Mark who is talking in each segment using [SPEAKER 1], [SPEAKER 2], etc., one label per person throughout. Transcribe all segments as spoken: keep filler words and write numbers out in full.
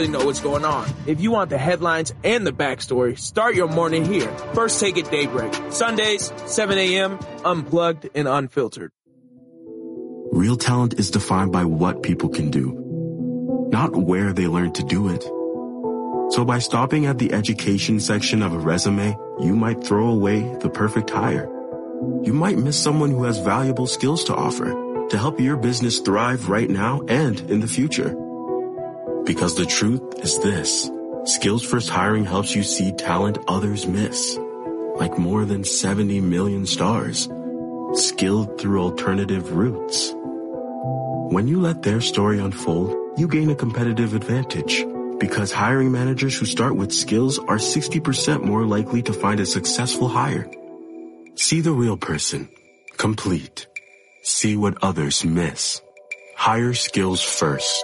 [SPEAKER 1] know what's going on. If you want the headlines and the backstory, start your morning here. First Take at Daybreak. Sundays, seven a.m., unplugged and unfiltered.
[SPEAKER 2] Real talent is defined by what people can do, not where they learn to do it. So by stopping at the education section of a resume, you might throw away the perfect hire. You might miss someone who has valuable skills to offer to help your business thrive right now and in the future. Because the truth is this, Skills First Hiring helps you see talent others miss, like more than seventy million stars, skilled through alternative routes. When you let their story unfold, you gain a competitive advantage, because hiring managers who start with skills are sixty percent more likely to find a successful hire. See the real person, complete. See what others miss. Hire skills first.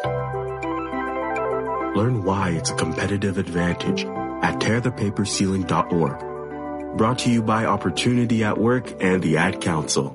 [SPEAKER 2] Learn why it's a competitive advantage at tear the paper ceiling dot org. Brought to you by Opportunity at Work and the Ad Council.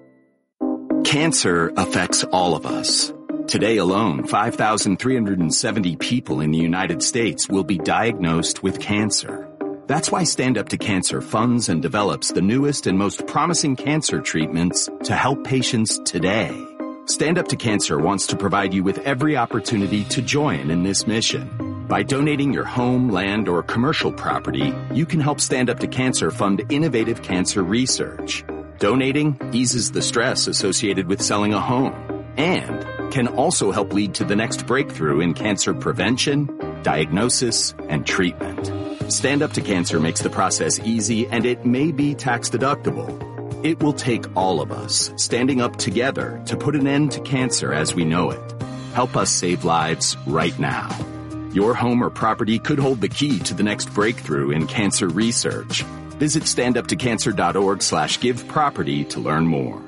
[SPEAKER 3] Cancer affects all of us. Today alone, five thousand three hundred seventy people in the United States will be diagnosed with cancer. That's why Stand Up to Cancer funds and develops the newest and most promising cancer treatments to help patients today. Stand Up to Cancer wants to provide you with every opportunity to join in this mission. By donating your home, land, or commercial property, you can help Stand Up to Cancer fund innovative cancer research. Donating eases the stress associated with selling a home and can also help lead to the next breakthrough in cancer prevention, diagnosis, and treatment. Stand Up to Cancer makes the process easy, and it may be tax deductible. It will take all of us standing up together to put an end to cancer as we know it. Help us save lives right now. Your home or property could hold the key to the next breakthrough in cancer research. Visit standuptocancer.org slash give property to learn more.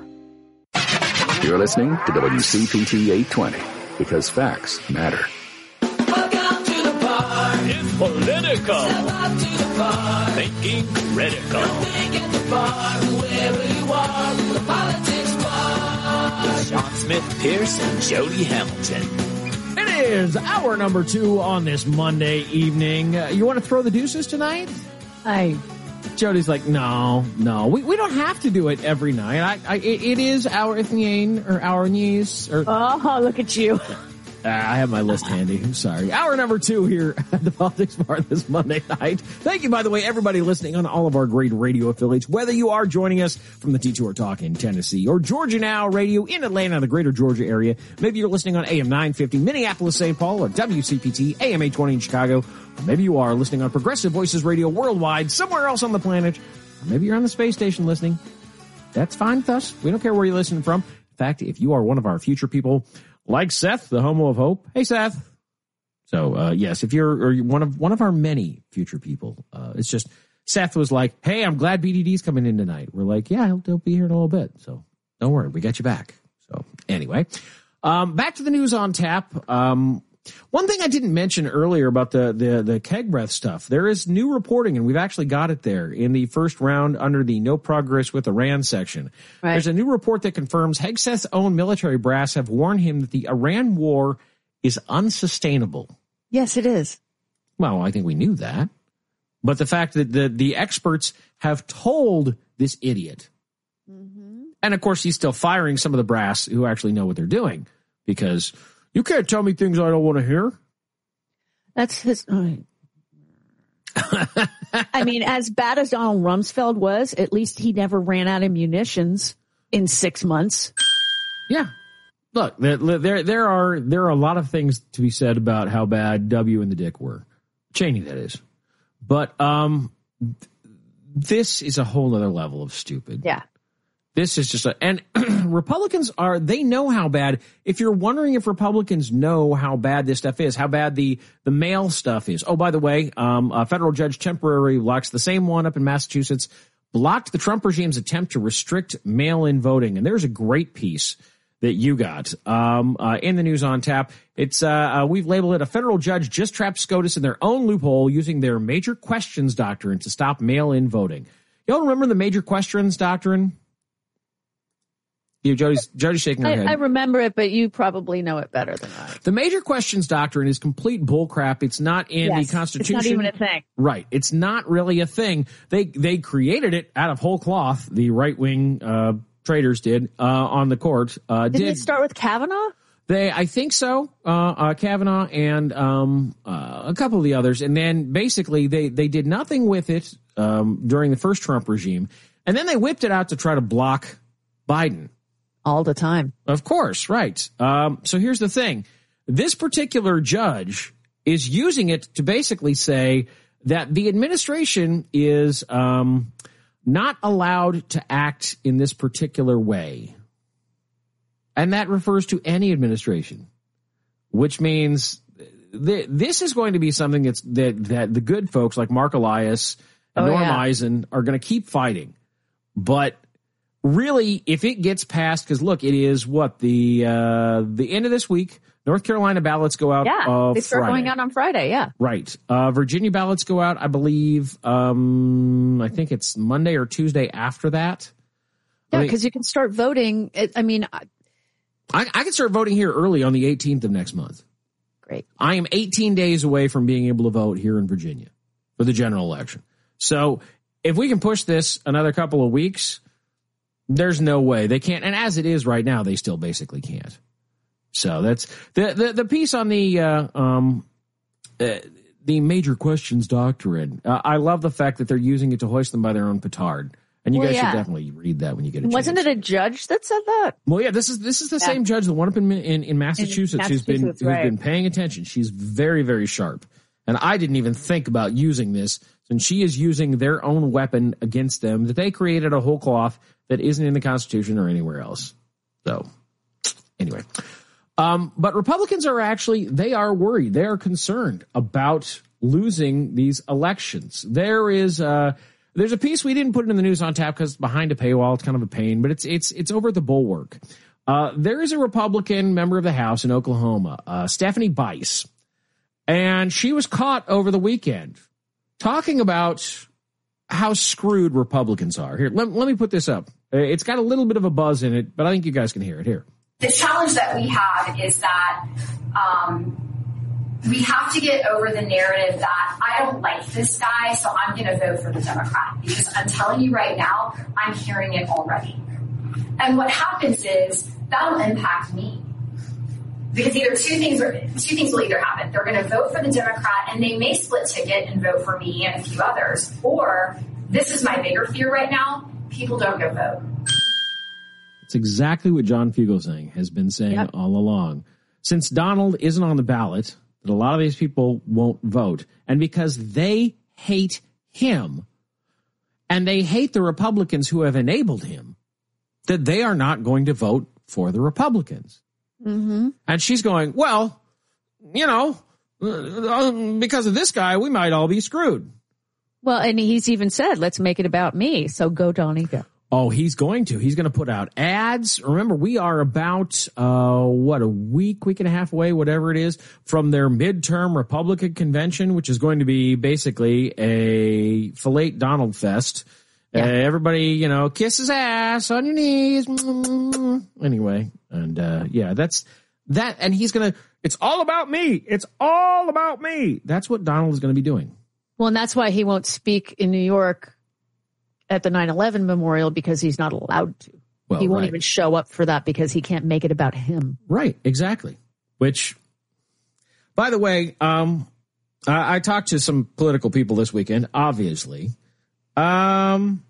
[SPEAKER 4] You're listening to W C P T eight twenty, because facts matter.
[SPEAKER 5] Welcome to the bar.
[SPEAKER 6] It's political.
[SPEAKER 5] Step up to the bar.
[SPEAKER 6] Thinking critical.
[SPEAKER 5] Think at the bar, wherever you are, the politics bar.
[SPEAKER 6] With Sean Smith, Pierce, and Jody Hamilton.
[SPEAKER 7] It is hour number two on this Monday evening. Uh, you want to throw the deuces tonight?
[SPEAKER 8] I...
[SPEAKER 7] Jody's like, no, no, we we don't have to do it every night. I, I it, it is our Ithnian or our Nies or.
[SPEAKER 8] Oh, look at you!
[SPEAKER 7] Uh, I have my list handy. I'm sorry. Hour number two here at the Politics Bar this Monday night. Thank you, by the way, everybody listening on all of our great radio affiliates. Whether you are joining us from the T two R Talk in Tennessee or Georgia Now Radio in Atlanta, the greater Georgia area. Maybe you're listening on A M nine fifty, Minneapolis, Saint Paul, or W C P T, A M eight twenty in Chicago. Or maybe you are listening on Progressive Voices Radio worldwide, somewhere else on the planet. Or maybe you're on the space station listening. That's fine with us. We don't care where you're listening from. In fact, if you are one of our future people, like Seth, the Homo of Hope. Hey, Seth. So, uh, yes, if you're or one of one of our many future people, uh, it's just Seth was like, hey, I'm glad B D D's coming in tonight. We're like, yeah, he'll, he'll be here in a little bit. So don't worry. We got you back. So anyway, um, back to the news on tap. Um, one thing I didn't mention earlier about the, the, the keg breath stuff, there is new reporting, and we've actually got it there in the first round under the no progress with Iran section. Right. There's a new report that confirms Hegseth's own military brass have warned him that the Iran war is unsustainable.
[SPEAKER 8] Yes, it is.
[SPEAKER 7] Well, I think we knew that. But the fact that the, the experts have told this idiot, mm-hmm. and of course he's still firing some of the brass who actually know what they're doing, because you can't tell me things I don't want to hear.
[SPEAKER 8] That's his. I mean, as bad as Donald Rumsfeld was, at least he never ran out of munitions in six months.
[SPEAKER 7] Yeah. Look, there there are there are a lot of things to be said about how bad W and the Dick were. Cheney, that is. But um, this is a whole other level of stupid.
[SPEAKER 8] Yeah.
[SPEAKER 7] This is just a, and Republicans are, they know how bad, if you're wondering if Republicans know how bad this stuff is, how bad the, the mail stuff is. Oh, by the way, um, a federal judge temporarily blocks the same one up in Massachusetts, blocked the Trump regime's attempt to restrict mail-in voting. And there's a great piece that you got, um, uh, in the news on tap. It's, uh, uh, we've labeled it, a federal judge just trapped SCOTUS in their own loophole using their major questions doctrine to stop mail-in voting. Y'all remember the major questions doctrine? You, Jody's, Jody's shaking her
[SPEAKER 8] I,
[SPEAKER 7] head.
[SPEAKER 8] I remember it, but you probably know it better than I.
[SPEAKER 7] The major questions doctrine is complete bullcrap. It's not in
[SPEAKER 8] Yes,
[SPEAKER 7] the Constitution.
[SPEAKER 8] It's not even a thing.
[SPEAKER 7] Right. It's not really a thing. They they created it out of whole cloth. The right wing uh, traitors did uh, on the court. Uh,
[SPEAKER 8] Didn't
[SPEAKER 7] did
[SPEAKER 8] it start with Kavanaugh?
[SPEAKER 7] They, I think so. Uh, uh, Kavanaugh and um, uh, a couple of the others, and then basically they they did nothing with it um, during the first Trump regime, and then they whipped it out to try to block Biden.
[SPEAKER 8] All the time.
[SPEAKER 7] Of course, right. Um, so here's the thing. This particular judge is using it to basically say that the administration is um, not allowed to act in this particular way. And that refers to any administration, which means th- this is going to be something that's that, that the good folks like Mark Elias and
[SPEAKER 8] Oh,
[SPEAKER 7] Norm
[SPEAKER 8] yeah.
[SPEAKER 7] Eisen are going to keep fighting. But really, if it gets passed, because look, it is what the uh, the end of this week. North Carolina ballots go out.
[SPEAKER 8] Yeah,
[SPEAKER 7] uh,
[SPEAKER 8] they start
[SPEAKER 7] Friday.
[SPEAKER 8] going out on Friday. Yeah,
[SPEAKER 7] Right. Uh, Virginia ballots go out, I believe. Um, I think it's Monday or Tuesday after that.
[SPEAKER 8] yeah,
[SPEAKER 7] I mean,
[SPEAKER 8] because you can start voting. It, I mean, I-
[SPEAKER 7] I, I can start voting here early on the eighteenth of next month.
[SPEAKER 8] great.
[SPEAKER 7] I am eighteen days away from being able to vote here in Virginia for the general election. So if we can push this another couple of weeks, there's no way they can't. And as it is right now, they still basically can't. So that's the the, the piece on the uh, um uh, the major questions doctrine. Uh, I love the fact that they're using it to hoist them by their own petard. And you
[SPEAKER 8] Well,
[SPEAKER 7] guys
[SPEAKER 8] yeah.
[SPEAKER 7] should definitely read that when you get a
[SPEAKER 8] Wasn't
[SPEAKER 7] chance.
[SPEAKER 8] it a judge that said that?
[SPEAKER 7] Well, yeah, this is this is the
[SPEAKER 8] Yeah.
[SPEAKER 7] same judge, the one up in in, in Massachusetts, who's been
[SPEAKER 8] Massachusetts,
[SPEAKER 7] who's
[SPEAKER 8] right.
[SPEAKER 7] been paying attention. She's very very sharp, and I didn't even think about using this, and she is using their own weapon against them that they created a whole cloth that isn't in the Constitution or anywhere else. So, anyway, um, but Republicans are actually they are worried, they are concerned about losing these elections. There is uh There's a piece we didn't put it in the news on tap because it's behind a paywall. It's kind of a pain, but it's it's it's over at the Bulwark. Uh, there is a Republican member of the House in Oklahoma, uh, Stephanie Bice, and she was caught over the weekend talking about how screwed Republicans are. Here, let, let me put this up. Uh, It's got a little bit of a buzz in it, but I think you guys can hear it here.
[SPEAKER 9] The challenge that we have is that um, we have to get over the narrative that I don't like this guy, so I'm going to vote for the Democrat. Because I'm telling you right now, I'm hearing it already. And what happens is that'll impact me. Because either two things are, two things will either happen. They're going to vote for the Democrat, and they may split ticket and vote for me and a few others. Or, this is my bigger fear right now, people don't go vote.
[SPEAKER 7] It's exactly what John Fugelsang has been saying
[SPEAKER 8] Yep.
[SPEAKER 7] all along. Since Donald isn't on the ballot, that a lot of these people won't vote. And because they hate him and they hate the Republicans who have enabled him, that they are not going to vote for the Republicans.
[SPEAKER 8] Mm-hmm.
[SPEAKER 7] And she's going, well, you know, uh, because of this guy, we might all be screwed.
[SPEAKER 8] Well, and he's even said, let's make it about me. So go, Donnie, go.
[SPEAKER 7] Oh, he's going to. He's going to put out ads. Remember, we are about, uh, what, a week, week and a half away, whatever it is, from their midterm Republican convention, which is going to be basically a fillet Donald fest.
[SPEAKER 8] Yeah.
[SPEAKER 7] Uh, everybody, you know, kiss his ass on your knees. Anyway, and, uh, yeah, that's that. And he's going to, it's all about me. It's all about me. That's what Donald is going to be doing.
[SPEAKER 8] Well, and that's why he won't speak in New York at the nine eleven memorial, because he's not allowed to.
[SPEAKER 7] Well,
[SPEAKER 8] he won't
[SPEAKER 7] right.
[SPEAKER 8] even show up for that because he can't make it about him.
[SPEAKER 7] Right, exactly. Which, by the way, um, I, I talked to some political people this weekend, obviously. Um,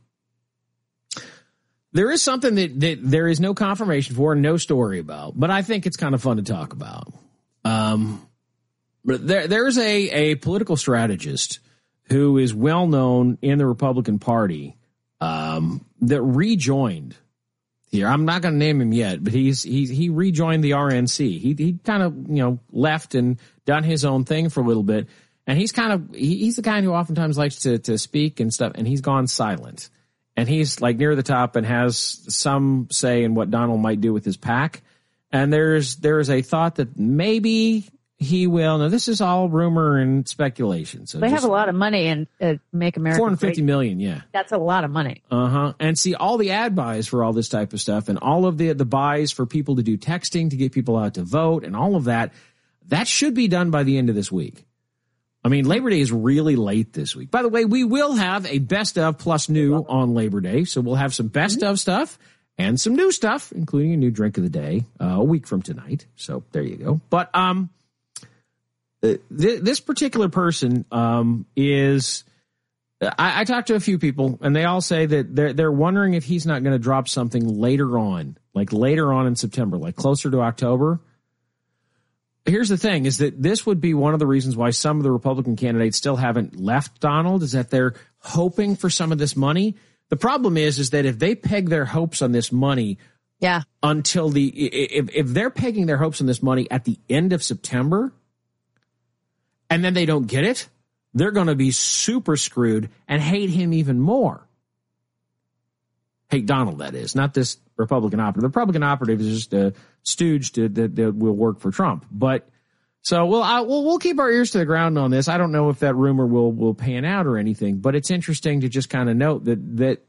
[SPEAKER 7] there is something that, that there is no confirmation for and no story about, but I think it's kind of fun to talk about. Um, but there, there's a, a political strategist who is well known in the Republican Party um, that rejoined here. I'm not going to name him yet, but he's he he rejoined the R N C. He he kind of you know left and done his own thing for a little bit, and he's kind of he, he's the kind who oftentimes likes to to speak and stuff, and he's gone silent, and he's like near the top and has some say in what Donald might do with his PAC, and there's there's a thought that maybe he will. Now, this is all rumor and speculation. So
[SPEAKER 8] they have a lot of money in uh, Make America
[SPEAKER 7] four hundred fifty
[SPEAKER 8] Great.
[SPEAKER 7] million, yeah.
[SPEAKER 8] That's a lot of money.
[SPEAKER 7] Uh-huh. And see, all the ad buys for all this type of stuff and all of the, the buys for people to do texting to get people out to vote and all of that, that should be done by the end of this week. I mean, Labor Day is really late this week. By the way, we will have a best of plus new on Labor Day. So we'll have some best of stuff and some new stuff, including a new drink of the day, uh, a week from tonight. So there you go. But um, th- this particular person um, is, I-, I talked to a few people, and they all say that they're, they're wondering if he's not going to drop something later on, like later on in September, like closer to October. Here's the thing, is that this would be one of the reasons why some of the Republican candidates still haven't left Donald, is that they're hoping for some of this money. The problem is, is that if they peg their hopes on this money
[SPEAKER 8] yeah.
[SPEAKER 7] until the, if, if they're pegging their hopes on this money at the end of September and then they don't get it, they're going to be super screwed and hate him even more. Hate Donald, that is, not this Republican operative. The Republican operative is just a stooge to, that, that will work for Trump. But so we'll, I, we'll we'll keep our ears to the ground on this. I don't know if that rumor will will pan out or anything, but it's interesting to just kind of note that that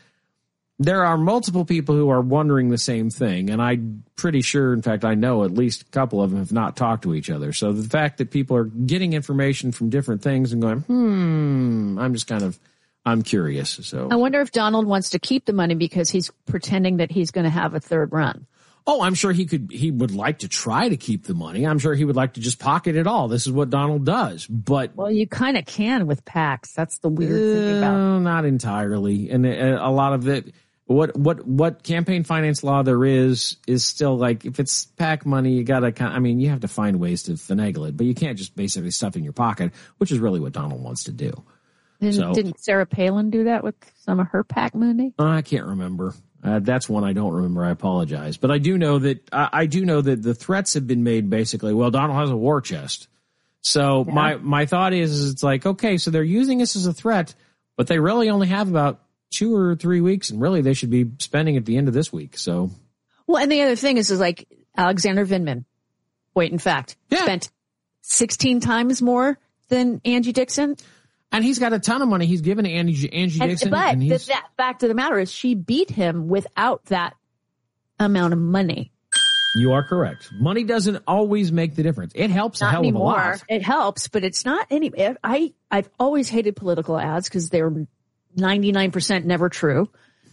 [SPEAKER 7] there are multiple people who are wondering the same thing, and I'm pretty sure, in fact, I know at least a couple of them have not talked to each other. So the fact that people are getting information from different things and going, hmm, I'm just kind of. I'm curious. So
[SPEAKER 8] I wonder if Donald wants to keep the money because he's pretending that he's going to have a third run.
[SPEAKER 7] Oh, I'm sure he could. He would like to try to keep the money. I'm sure he would like to just pocket it all. This is what Donald does. But
[SPEAKER 8] well, you kind of can with PACs. That's the weird uh, thing about it.
[SPEAKER 7] Not entirely. And a lot of it, what what what campaign finance law there is is still like if it's PAC money, you got to kind. I mean, you have to find ways to finagle it, but you can't just basically stuff it in your pocket, which is really what Donald wants to do.
[SPEAKER 8] Didn't,
[SPEAKER 7] so,
[SPEAKER 8] didn't Sarah Palin do that with some of her PAC money?
[SPEAKER 7] I can't remember. Uh, that's one I don't remember. I apologize, but I do know that I, I do know that the threats have been made. Basically, well, Donald has a war chest. So yeah. my my thought is, is, it's like okay, so they're using this as a threat, but they really only have about two or three weeks, and really they should be spending at the end of this week. So,
[SPEAKER 8] well, and the other thing is, is like Alexander Vindman. Wait, in fact,
[SPEAKER 7] yeah.
[SPEAKER 8] spent sixteen times more than Angie Dixon.
[SPEAKER 7] And he's got a ton of money he's given to Angie, Angie
[SPEAKER 8] and,
[SPEAKER 7] Dixon.
[SPEAKER 8] But
[SPEAKER 7] and
[SPEAKER 8] the
[SPEAKER 7] he's,
[SPEAKER 8] that fact of the matter is she beat him without that amount of money.
[SPEAKER 7] You are correct. Money doesn't always make the difference. It helps
[SPEAKER 8] not
[SPEAKER 7] a hell
[SPEAKER 8] anymore.
[SPEAKER 7] of a lot.
[SPEAKER 8] It helps, but it's not any. I, I've always hated political ads because they're ninety-nine percent never true.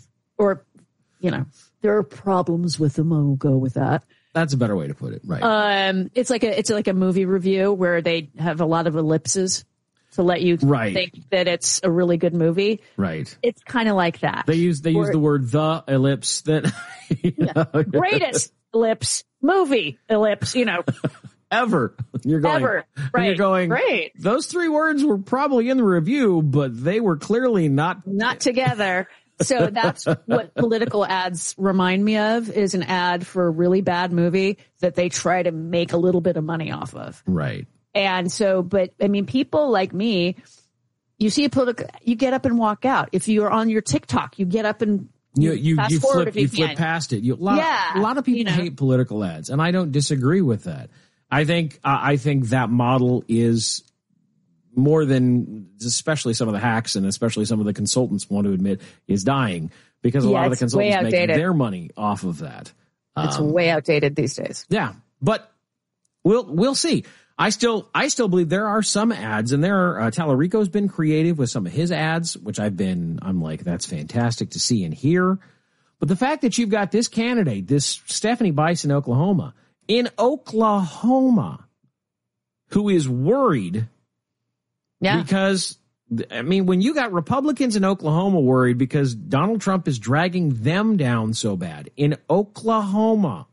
[SPEAKER 8] Or, you know, there are problems with them. I'll go with that.
[SPEAKER 7] That's a better way to put it. Right.
[SPEAKER 8] Um, it's like a, it's like a movie review where they have a lot of ellipses to let you
[SPEAKER 7] right.
[SPEAKER 8] think that it's a really good movie.
[SPEAKER 7] Right.
[SPEAKER 8] It's kind of like that.
[SPEAKER 7] They use they or, use the word the ellipse that you know.
[SPEAKER 8] Yeah. Greatest ellipse movie ellipse, you know.
[SPEAKER 7] Ever. You're going
[SPEAKER 8] Ever. Right.
[SPEAKER 7] You're going
[SPEAKER 8] Great.
[SPEAKER 7] Those three words were probably in the review, but they were clearly not
[SPEAKER 8] not together. So that's what political ads remind me of, is an ad for a really bad movie that they try to make a little bit of money off of.
[SPEAKER 7] Right.
[SPEAKER 8] And so, but I mean, people like me, you see a political, you get up and walk out. If you're on your TikTok, you get up and
[SPEAKER 7] you you
[SPEAKER 8] fast
[SPEAKER 7] you
[SPEAKER 8] forward
[SPEAKER 7] flip
[SPEAKER 8] if you,
[SPEAKER 7] you flip
[SPEAKER 8] can.
[SPEAKER 7] past it. You, a lot,
[SPEAKER 8] yeah,
[SPEAKER 7] a lot of people
[SPEAKER 8] you know.
[SPEAKER 7] hate political ads, and I don't disagree with that. I think uh, I think that model is more than, especially some of the hacks and especially some of the consultants want to admit, is dying because a
[SPEAKER 8] yeah,
[SPEAKER 7] lot of the consultants make their money off of that.
[SPEAKER 8] It's
[SPEAKER 7] um,
[SPEAKER 8] way outdated these days.
[SPEAKER 7] Yeah, but we'll we'll see. I still, I still believe there are some ads, and there are, uh, Tallarico's been creative with some of his ads, which I've been, I'm like, that's fantastic to see and hear. But the fact that you've got this candidate, this Stephanie Bice in Oklahoma, in Oklahoma, who is worried
[SPEAKER 8] yeah.
[SPEAKER 7] because, I mean, when you got Republicans in Oklahoma worried because Donald Trump is dragging them down so bad in Oklahoma.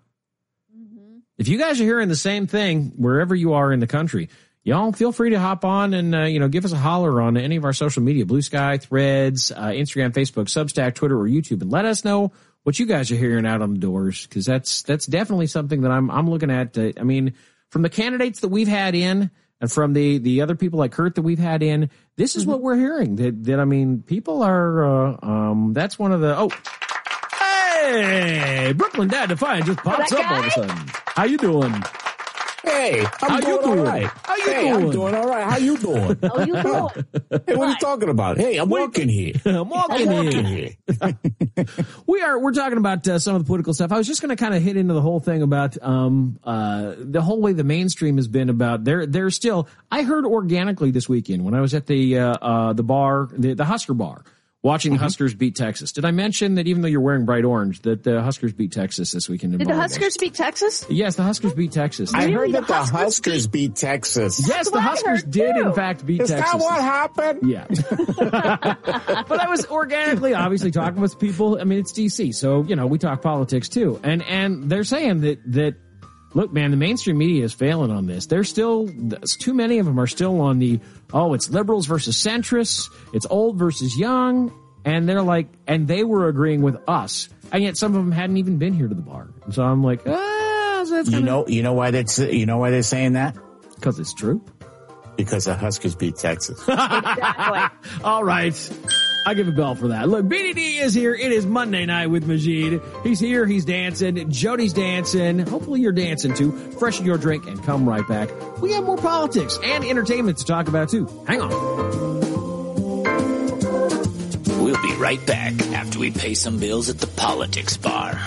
[SPEAKER 7] If you guys are hearing the same thing wherever you are in the country, y'all feel free to hop on and, uh, you know, give us a holler on any of our social media, Blue Sky, Threads, uh, Instagram, Facebook, Substack, Twitter, or YouTube, and let us know what you guys are hearing out on the doors, because that's that's definitely something that I'm I'm looking at. Uh, I mean, from the candidates that we've had in and from the, the other people like Kurt that we've had in, this is mm-hmm. what we're hearing. That, that I mean, people are, uh, um, that's one of the, oh, hey, Brooklyn Dad Defiant just pops up all of a sudden. How you doing?
[SPEAKER 10] Hey, I'm
[SPEAKER 7] How
[SPEAKER 10] doing,
[SPEAKER 7] you doing?
[SPEAKER 10] all right.
[SPEAKER 7] How you
[SPEAKER 10] hey,
[SPEAKER 7] doing?
[SPEAKER 10] I'm doing all right. How you doing?
[SPEAKER 8] How you doing?
[SPEAKER 10] Hey, what are you talking about? Hey, I'm walking here.
[SPEAKER 7] I'm walking
[SPEAKER 10] I'm walking
[SPEAKER 7] here.
[SPEAKER 10] here.
[SPEAKER 7] We are, we're talking about uh, some of the political stuff. I was just going to kind of hit into the whole thing about, um, uh, the whole way the mainstream has been about, they're, they're still, I heard organically this weekend when I was at the, uh, uh, the bar, the, the Husker bar, watching the
[SPEAKER 8] Mm-hmm.
[SPEAKER 7] Huskers beat Texas. Did I mention that even though you're wearing bright orange, that the Huskers beat Texas this weekend? In
[SPEAKER 8] Did the
[SPEAKER 7] volleyball?
[SPEAKER 8] Huskers beat Texas?
[SPEAKER 7] Yes, the Huskers beat Texas.
[SPEAKER 10] I
[SPEAKER 8] Really?
[SPEAKER 10] heard that
[SPEAKER 8] The
[SPEAKER 10] the
[SPEAKER 8] Huskers
[SPEAKER 10] Huskers beat Texas.
[SPEAKER 7] Yes, the
[SPEAKER 8] what I
[SPEAKER 7] Huskers
[SPEAKER 8] heard,
[SPEAKER 7] did
[SPEAKER 8] too.
[SPEAKER 7] in fact beat
[SPEAKER 10] Is
[SPEAKER 7] Texas.
[SPEAKER 10] that what happened?
[SPEAKER 7] Yeah. But I was organically obviously talking with people. I mean, it's D C, so, you know, we talk politics too. And, and they're saying that, that, look, man, the mainstream media is failing on this. They're still, too many of them are still on the, oh, it's liberals versus centrists. It's old versus young. And they're like, and they were agreeing with us. And yet some of them hadn't even been here to the bar. And so I'm like, ah, so that's
[SPEAKER 10] You
[SPEAKER 7] kinda,
[SPEAKER 10] know, you know why that's, you know why they're saying that?
[SPEAKER 7] because it's true.
[SPEAKER 10] Because the Huskers beat Texas.
[SPEAKER 8] Exactly.
[SPEAKER 7] All right. I give a bell for that. Look, B D D is here. It is Monday night with Majid. He's here. He's dancing. Jody's dancing. Hopefully you're dancing too. Freshen your drink and come right back. We have more politics and entertainment to talk about too. Hang on.
[SPEAKER 6] We'll be right back after we pay some bills at the politics bar.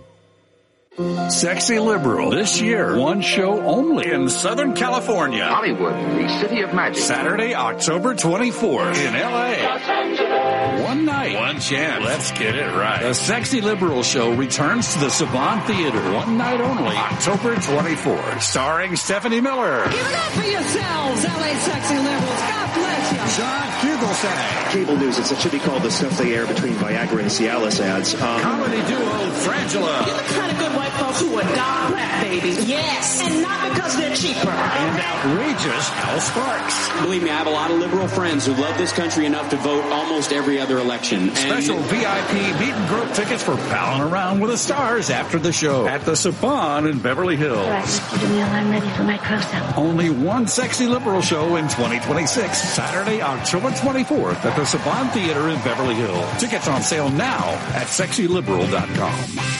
[SPEAKER 11] Sexy Liberal. This year, one show only in Southern California.
[SPEAKER 12] Hollywood, the city of magic.
[SPEAKER 11] Saturday, October twenty-fourth in L A. One night, one chance. Let's get it right. The Sexy Liberal Show returns to the Savant Theater. One night only, October twenty-fourth. Starring Stephanie Miller.
[SPEAKER 13] Give it up for yourselves, L A Sexy Liberals. God bless you.
[SPEAKER 11] John Fugelsang.
[SPEAKER 14] Cable news, it's, it should be called the stuff they air between Viagra and Cialis ads. Um,
[SPEAKER 11] Comedy duo Frangela.
[SPEAKER 13] You're the kind of good white folks who adopt black babies. Yes. And not because they're cheaper.
[SPEAKER 11] And outrageous Al Sparks.
[SPEAKER 15] Believe me, I have a lot of liberal friends who love this country enough to vote almost every other election. And
[SPEAKER 11] Special V I P meet and grope tickets for palling around with the stars after the show at the Saban in Beverly Hills.
[SPEAKER 16] All right, Mister DeMille, I'm ready for my close-up.
[SPEAKER 11] Only one Sexy Liberal show in twenty twenty-six, Saturday, October twenty-fourth at the Saban Theater in Beverly Hills. Tickets on sale now at sexy liberal dot com.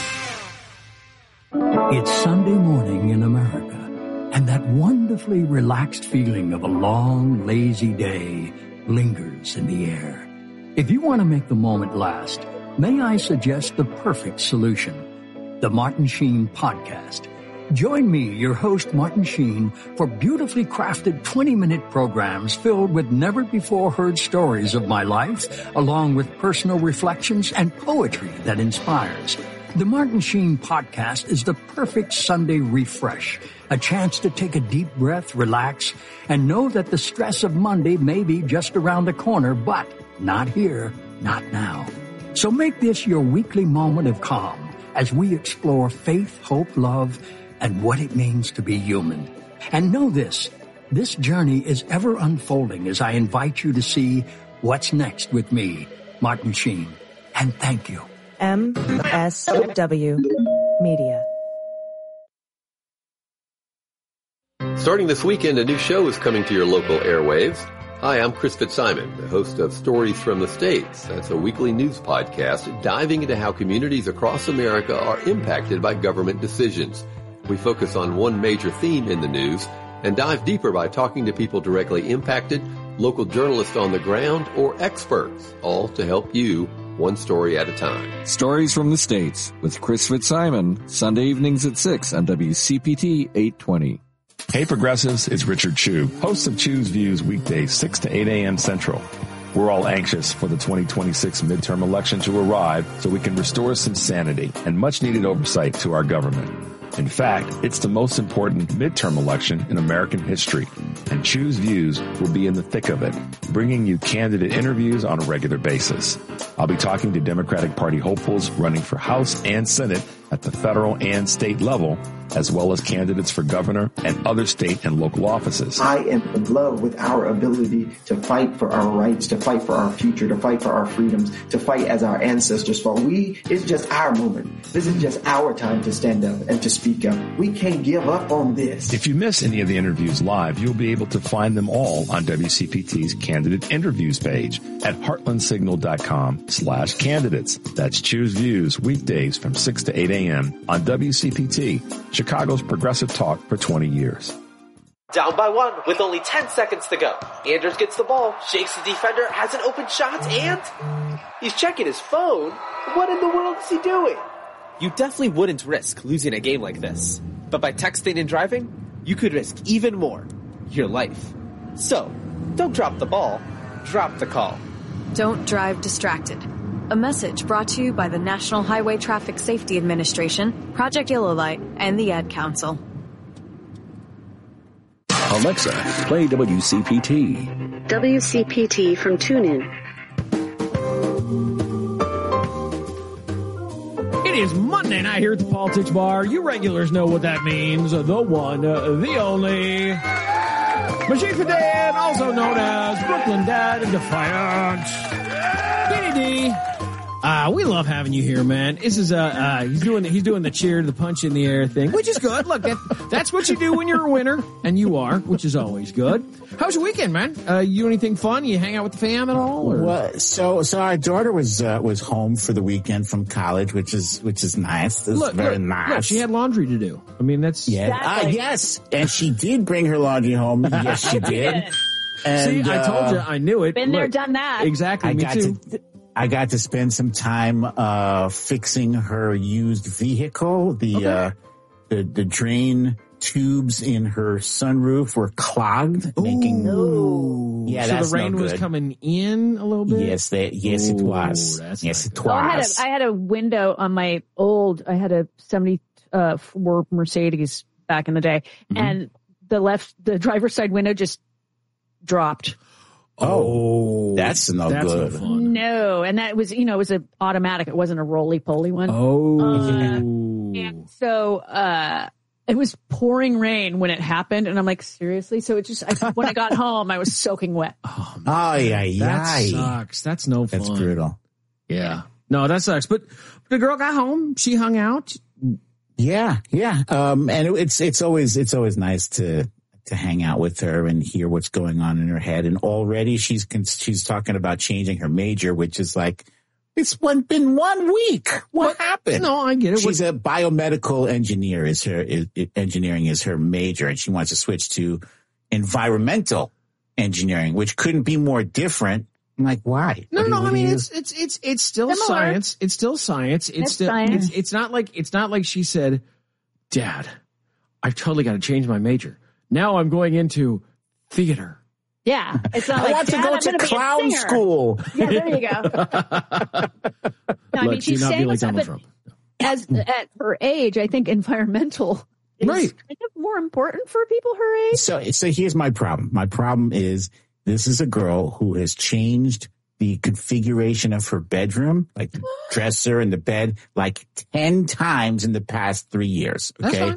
[SPEAKER 17] It's Sunday morning in America, and that wonderfully relaxed feeling of a long, lazy day lingers in the air. If you want to make the moment last, may I suggest the perfect solution, the Martin Sheen Podcast. Join me, your host, Martin Sheen, for beautifully crafted twenty-minute programs filled with never-before-heard stories of my life, along with personal reflections and poetry that inspires. The Martin Sheen Podcast is the perfect Sunday refresh, a chance to take a deep breath, relax, and know that the stress of Monday may be just around the corner, but not here, not now. So make this your weekly moment of calm as we explore faith, hope, love, and what it means to be human. And know this, this journey is ever unfolding as I invite you to see what's next with me, Martin Sheen. And thank you.
[SPEAKER 18] M S W Media.
[SPEAKER 19] Starting this weekend, a new show is coming to your local airwaves. Hi, I'm Chris Fitzsimon, the host of Stories from the States. That's a weekly news podcast diving into how communities across America are impacted by government decisions. We focus on one major theme in the news and dive deeper by talking to people directly impacted, local journalists on the ground, or experts, all to help you one story at a time.
[SPEAKER 20] Stories from the States with Chris Fitzsimon, Sunday evenings at six on W C P T eight twenty.
[SPEAKER 21] Hey Progressives, it's Richard Chu, host of Chu's Views weekdays six to eight a.m. Central. We're all anxious for the twenty twenty-six midterm election to arrive so we can restore some sanity and much needed oversight to our government. In fact, it's the most important midterm election in American history, and Chu's Views will be in the thick of it, bringing you candidate interviews on a regular basis. I'll be talking to Democratic Party hopefuls running for House and Senate at the federal and state level, as well as candidates for governor and other state and local offices.
[SPEAKER 22] I am in love with our ability to fight for our rights, to fight for our future, to fight for our freedoms, to fight as our ancestors fought. We, it's just our moment. This is just our time to stand up and to speak up. We can't give up on this.
[SPEAKER 21] If you miss any of the interviews live, you'll be able to find them all on W C P T's candidate interviews page at heartlandsignal.com slash candidates. That's Choose Views weekdays from six to eight a.m. on W C P T, Chicago's progressive talk for twenty years.
[SPEAKER 1] Down by one with only ten seconds to go. Anders gets the ball, shakes the defender, has an open shot, and he's checking his phone. What in the world is he doing? You definitely wouldn't risk losing a game like this. But by texting and driving, you could risk even more. Your life. So, don't drop the ball. Drop the call.
[SPEAKER 2] Don't drive distracted. A message brought to you by the National Highway Traffic Safety Administration, Project Yellow Light, and the Ad Council.
[SPEAKER 4] Alexa, play W C P T.
[SPEAKER 16] W C P T from TuneIn.
[SPEAKER 7] It is Monday night here at the Politics Bar. You regulars know what that means. The one, uh, the only, Machine for Dan, also known as Brooklyn Dad and Defiant. D D D. Uh, we love having you here, man. This is uh, uh he's doing the, he's doing the cheer, the punch in the air thing, which is good. Look, that, that's what you do when you're a winner, and you are, which is always good. How was your weekend, man? Uh, you do anything fun? You hang out with the fam at all? Or?
[SPEAKER 10] Well, so so our daughter was uh, was home for the weekend from college, which is which is nice. It's
[SPEAKER 7] look,
[SPEAKER 10] very
[SPEAKER 7] look,
[SPEAKER 10] nice.
[SPEAKER 7] Look, she had laundry to do. I mean, that's
[SPEAKER 10] yeah, exactly. uh, yes, and she did bring her laundry home. Yes, she did. And,
[SPEAKER 7] see, I told you, I knew it.
[SPEAKER 8] Been
[SPEAKER 7] look,
[SPEAKER 8] there, done that.
[SPEAKER 7] Exactly.
[SPEAKER 10] I
[SPEAKER 7] me
[SPEAKER 10] got
[SPEAKER 7] too.
[SPEAKER 10] To, I got to spend some time uh fixing her used vehicle. The okay. uh the the drain tubes in her sunroof were clogged,
[SPEAKER 7] Ooh.
[SPEAKER 10] making
[SPEAKER 7] Ooh.
[SPEAKER 10] yeah.
[SPEAKER 7] So
[SPEAKER 10] that's
[SPEAKER 7] the rain
[SPEAKER 10] no
[SPEAKER 7] was
[SPEAKER 10] good.
[SPEAKER 7] coming in a little bit.
[SPEAKER 10] Yes, that yes
[SPEAKER 7] Ooh,
[SPEAKER 10] it was. Yes, it was.
[SPEAKER 8] Oh, I had a I had a window on my old. I had a seventy-four Mercedes back in the day, mm-hmm. and the left the driver's side window just dropped.
[SPEAKER 10] Oh, that's no
[SPEAKER 7] that's
[SPEAKER 10] good.
[SPEAKER 7] No, fun.
[SPEAKER 8] No, and that was, you know, it was an automatic. It wasn't a roly-poly one.
[SPEAKER 7] Oh.
[SPEAKER 8] Uh, and so uh, it was pouring rain when it happened, and I'm like, seriously? So it just, I, when I got home, I was soaking wet.
[SPEAKER 10] Oh, oh yeah, yeah.
[SPEAKER 7] That sucks. That's no fun.
[SPEAKER 10] That's brutal.
[SPEAKER 7] Yeah. No, that sucks. But the girl got home. She hung out.
[SPEAKER 10] Yeah, yeah. Um, and it, it's it's always it's always nice to. to hang out with her and hear what's going on in her head. And already she's, she's talking about changing her major, which is like, it's one, been one week. What, what happened?
[SPEAKER 7] No, I get it.
[SPEAKER 10] She's what? a biomedical engineer is her, is, engineering is her major, and she wants to switch to environmental engineering, which couldn't be more different. I'm like, why?
[SPEAKER 7] No,
[SPEAKER 10] what
[SPEAKER 7] no,
[SPEAKER 10] do,
[SPEAKER 7] I mean,
[SPEAKER 10] you...
[SPEAKER 7] it's, it's, it's, it's still
[SPEAKER 8] Similar.
[SPEAKER 7] science. It's still science. It's,
[SPEAKER 8] it's
[SPEAKER 7] still,
[SPEAKER 8] science.
[SPEAKER 7] It's, it's not like, it's not like she said, Dad, I've totally got to change my major. Now I'm going into theater.
[SPEAKER 8] Yeah. It's not
[SPEAKER 10] I
[SPEAKER 8] like,
[SPEAKER 10] want to
[SPEAKER 8] Dad,
[SPEAKER 10] go
[SPEAKER 8] I'm
[SPEAKER 10] to
[SPEAKER 8] be
[SPEAKER 10] clown school.
[SPEAKER 8] Yeah, there you go. No, I mean, she's saying
[SPEAKER 7] like
[SPEAKER 8] that, but as at her age, I think environmental is
[SPEAKER 7] right.
[SPEAKER 8] kind of more important for people her age.
[SPEAKER 10] So, so here's my problem. My problem is this is a girl who has changed the configuration of her bedroom, like the dresser and the bed, like ten times in the past three years. Okay.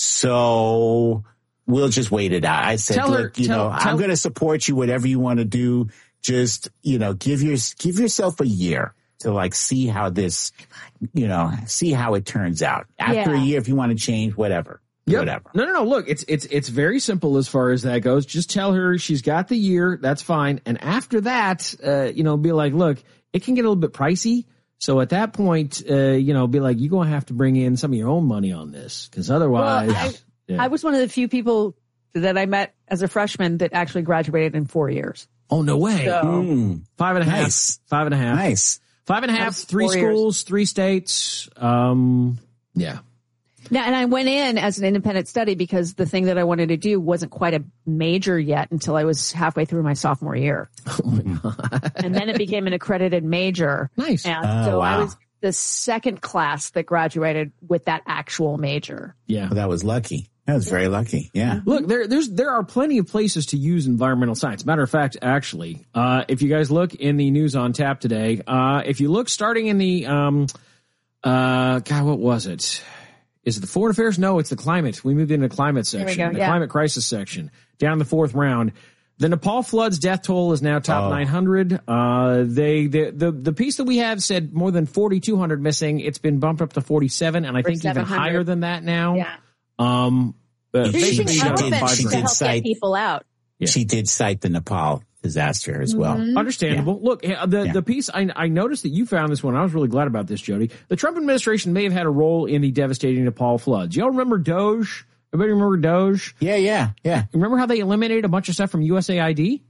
[SPEAKER 10] So we'll just wait it out. I said,
[SPEAKER 7] tell
[SPEAKER 10] look,
[SPEAKER 7] her,
[SPEAKER 10] you
[SPEAKER 7] tell,
[SPEAKER 10] know,
[SPEAKER 7] tell,
[SPEAKER 10] I'm going to support you, whatever you want to do. Just, you know, give your, give yourself a year to like see how this, you know, see how it turns out. After
[SPEAKER 8] yeah.
[SPEAKER 10] a year, if you want to change, whatever.
[SPEAKER 7] Yep.
[SPEAKER 10] Whatever.
[SPEAKER 7] No, no, no. Look, it's it's it's very simple as far as that goes. Just tell her she's got the year. That's fine. And after that, uh, you know, be like, look, it can get a little bit pricey. So at that point, uh, you know, be like, you're going to have to bring in some of your own money on this, because otherwise,
[SPEAKER 8] well, I,
[SPEAKER 7] yeah.
[SPEAKER 8] I was one of the few people that I met as a freshman that actually graduated in four years.
[SPEAKER 7] Oh, no way.
[SPEAKER 8] So,
[SPEAKER 10] mm.
[SPEAKER 7] Five and a half.
[SPEAKER 10] Nice.
[SPEAKER 7] Five and a half.
[SPEAKER 10] Nice.
[SPEAKER 7] Five and a half, three
[SPEAKER 8] four
[SPEAKER 7] schools,
[SPEAKER 8] years.
[SPEAKER 7] three states. Um, yeah.
[SPEAKER 8] Now, and I went in as an independent study because the thing that I wanted to do wasn't quite a major yet until I was halfway through my sophomore year.
[SPEAKER 7] Oh my God.
[SPEAKER 8] And then it became an accredited major.
[SPEAKER 7] Nice.
[SPEAKER 8] And
[SPEAKER 10] oh,
[SPEAKER 8] so
[SPEAKER 10] wow.
[SPEAKER 8] I was the second class that graduated with that actual major.
[SPEAKER 7] Yeah.
[SPEAKER 10] Well, that was lucky. That was very lucky. Yeah.
[SPEAKER 7] Look, there, there's, there are plenty of places to use environmental science. Matter of fact, actually, uh, if you guys look in the news on tap today, uh, if you look starting in the, um, uh, God, what was it? Is it the foreign affairs? No, it's the climate. We moved into the climate section,
[SPEAKER 8] go,
[SPEAKER 7] the
[SPEAKER 8] yeah.
[SPEAKER 7] climate crisis section, down the fourth round. The Nepal floods death toll is now top oh. nine hundred. Uh, they, the, the, the piece that we have said more than forty-two hundred missing. It's been bumped up to forty-seven, and I think even higher than that now.
[SPEAKER 8] Yeah.
[SPEAKER 7] Um, uh,
[SPEAKER 10] she, she,
[SPEAKER 8] she
[SPEAKER 10] did,
[SPEAKER 8] did,
[SPEAKER 10] she
[SPEAKER 8] to
[SPEAKER 10] did
[SPEAKER 8] help
[SPEAKER 10] cite,
[SPEAKER 8] get people out.
[SPEAKER 10] Yeah. She did cite the Nepal disaster as well.
[SPEAKER 8] Mm-hmm.
[SPEAKER 7] Understandable. Yeah. Look, the, yeah. the piece, I, I noticed that you found this one. I was really glad about this, Jody. The Trump administration may have had a role in the devastating Nepal floods. Y'all remember Doge? Everybody remember Doge?
[SPEAKER 10] Yeah, yeah, yeah.
[SPEAKER 7] Remember how they eliminated a bunch of stuff from U S A I D?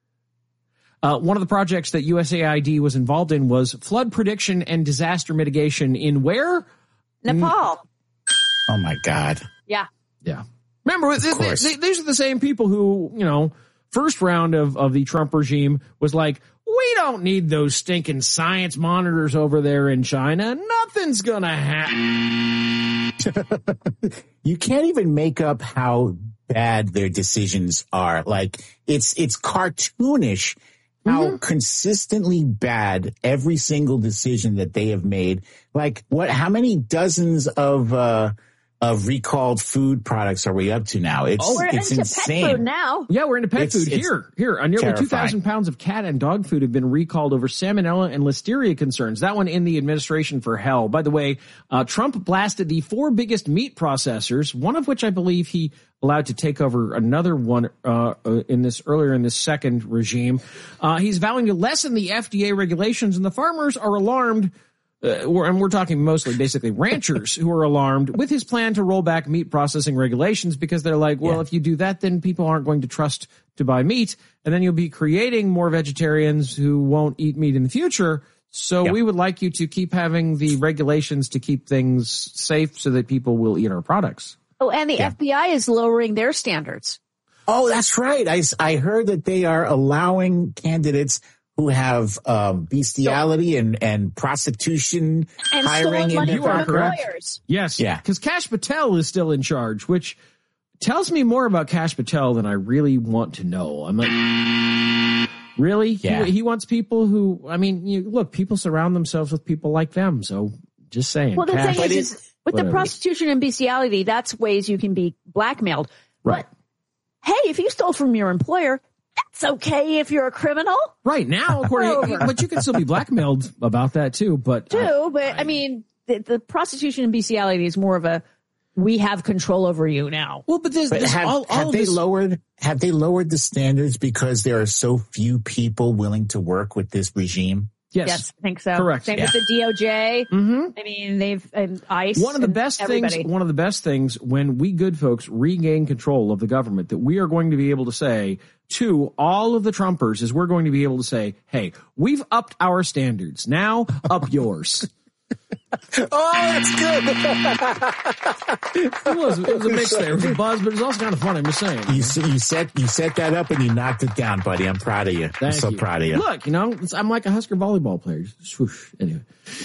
[SPEAKER 7] Uh, one of the projects that U S A I D was involved in was flood prediction and disaster mitigation in where?
[SPEAKER 8] Nepal.
[SPEAKER 10] Oh, my God.
[SPEAKER 8] Yeah.
[SPEAKER 7] Yeah. Remember, they, they, these are the same people who, you know, first round of, of the Trump regime was like, we don't need those stinking science monitors over there in China. Nothing's going to happen.
[SPEAKER 10] You can't even make up how bad their decisions are. Like, it's it's cartoonish how mm-hmm. consistently bad every single decision that they have made. Like, what? How many dozens of uh, of recalled food products are we up to now? It's
[SPEAKER 8] oh, we're
[SPEAKER 10] it's
[SPEAKER 8] into
[SPEAKER 10] insane.
[SPEAKER 8] Pet food now.
[SPEAKER 7] Yeah, we're into pet
[SPEAKER 10] It's-
[SPEAKER 7] food
[SPEAKER 10] it's
[SPEAKER 7] here. Here, uh, nearly
[SPEAKER 10] terrifying.
[SPEAKER 7] two thousand pounds of cat and dog food have been recalled over salmonella and listeria concerns. That one in the administration for hell. By the way, uh, Trump blasted the four biggest meat processors, one of which I believe he allowed to take over another one uh, uh, in this earlier in this second regime. Uh, he's vowing to lessen the F D A regulations, and the farmers are alarmed. Uh, we're, and we're talking mostly basically ranchers who are alarmed with his plan to roll back meat processing regulations because they're like, well, yeah. if you do that, then people aren't going to trust to buy meat. And then you'll be creating more vegetarians who won't eat meat in the future. So yep. we would like you to keep having the regulations to keep things safe so that people will eat our products.
[SPEAKER 8] Oh, and the yeah. F B I is lowering their standards.
[SPEAKER 10] Oh, that's right. I, I heard that they are allowing candidates who have um, bestiality and, and prostitution
[SPEAKER 8] and
[SPEAKER 10] hiring in
[SPEAKER 8] money
[SPEAKER 10] their
[SPEAKER 8] from employers.
[SPEAKER 7] Yes.
[SPEAKER 10] Yeah.
[SPEAKER 7] Because Kash Patel is still in charge, which tells me more about Kash Patel than I really want to know. I'm like, really?
[SPEAKER 10] Yeah.
[SPEAKER 7] He, he wants people who, I mean, you, look, people surround themselves with people like them. So just saying.
[SPEAKER 8] Well, the
[SPEAKER 7] Kash,
[SPEAKER 8] thing is, is with whatever. the prostitution and bestiality, that's ways you can be blackmailed.
[SPEAKER 7] Right.
[SPEAKER 8] But, hey, if you stole from your employer, that's okay if you're a criminal.
[SPEAKER 7] Right now, according, but you can still be blackmailed about that too. But
[SPEAKER 8] too,
[SPEAKER 7] uh,
[SPEAKER 8] but I, I mean, the, the prostitution and bestiality is more of a we have control over you now.
[SPEAKER 7] Well, but, this,
[SPEAKER 10] but
[SPEAKER 7] this,
[SPEAKER 10] have,
[SPEAKER 7] all, all
[SPEAKER 10] have they
[SPEAKER 7] this,
[SPEAKER 10] lowered have they lowered the standards because there are so few people willing to work with this regime?
[SPEAKER 7] Yes,
[SPEAKER 8] yes, I think so.
[SPEAKER 7] Correct.
[SPEAKER 8] Same
[SPEAKER 10] yeah.
[SPEAKER 8] with the D O J.
[SPEAKER 7] Mm-hmm.
[SPEAKER 8] I mean, they've and ICE.
[SPEAKER 7] One of the best
[SPEAKER 8] everybody.
[SPEAKER 7] things. One of the best things when we good folks regain control of the government that we are going to be able to say to all of the Trumpers is we're going to be able to say, "Hey, we've upped our standards. Now up yours."
[SPEAKER 10] Oh, that's good.
[SPEAKER 7] it was it was a mix there. It was a buzz, but it was also kind of funny. I'm just saying.
[SPEAKER 10] You you set you set that up and you knocked it down, buddy. I'm proud of you.
[SPEAKER 7] Thank
[SPEAKER 10] I'm so
[SPEAKER 7] you.
[SPEAKER 10] proud of you.
[SPEAKER 7] Look, you know, it's, I'm like a Husker volleyball player. Just swoosh. Anyway.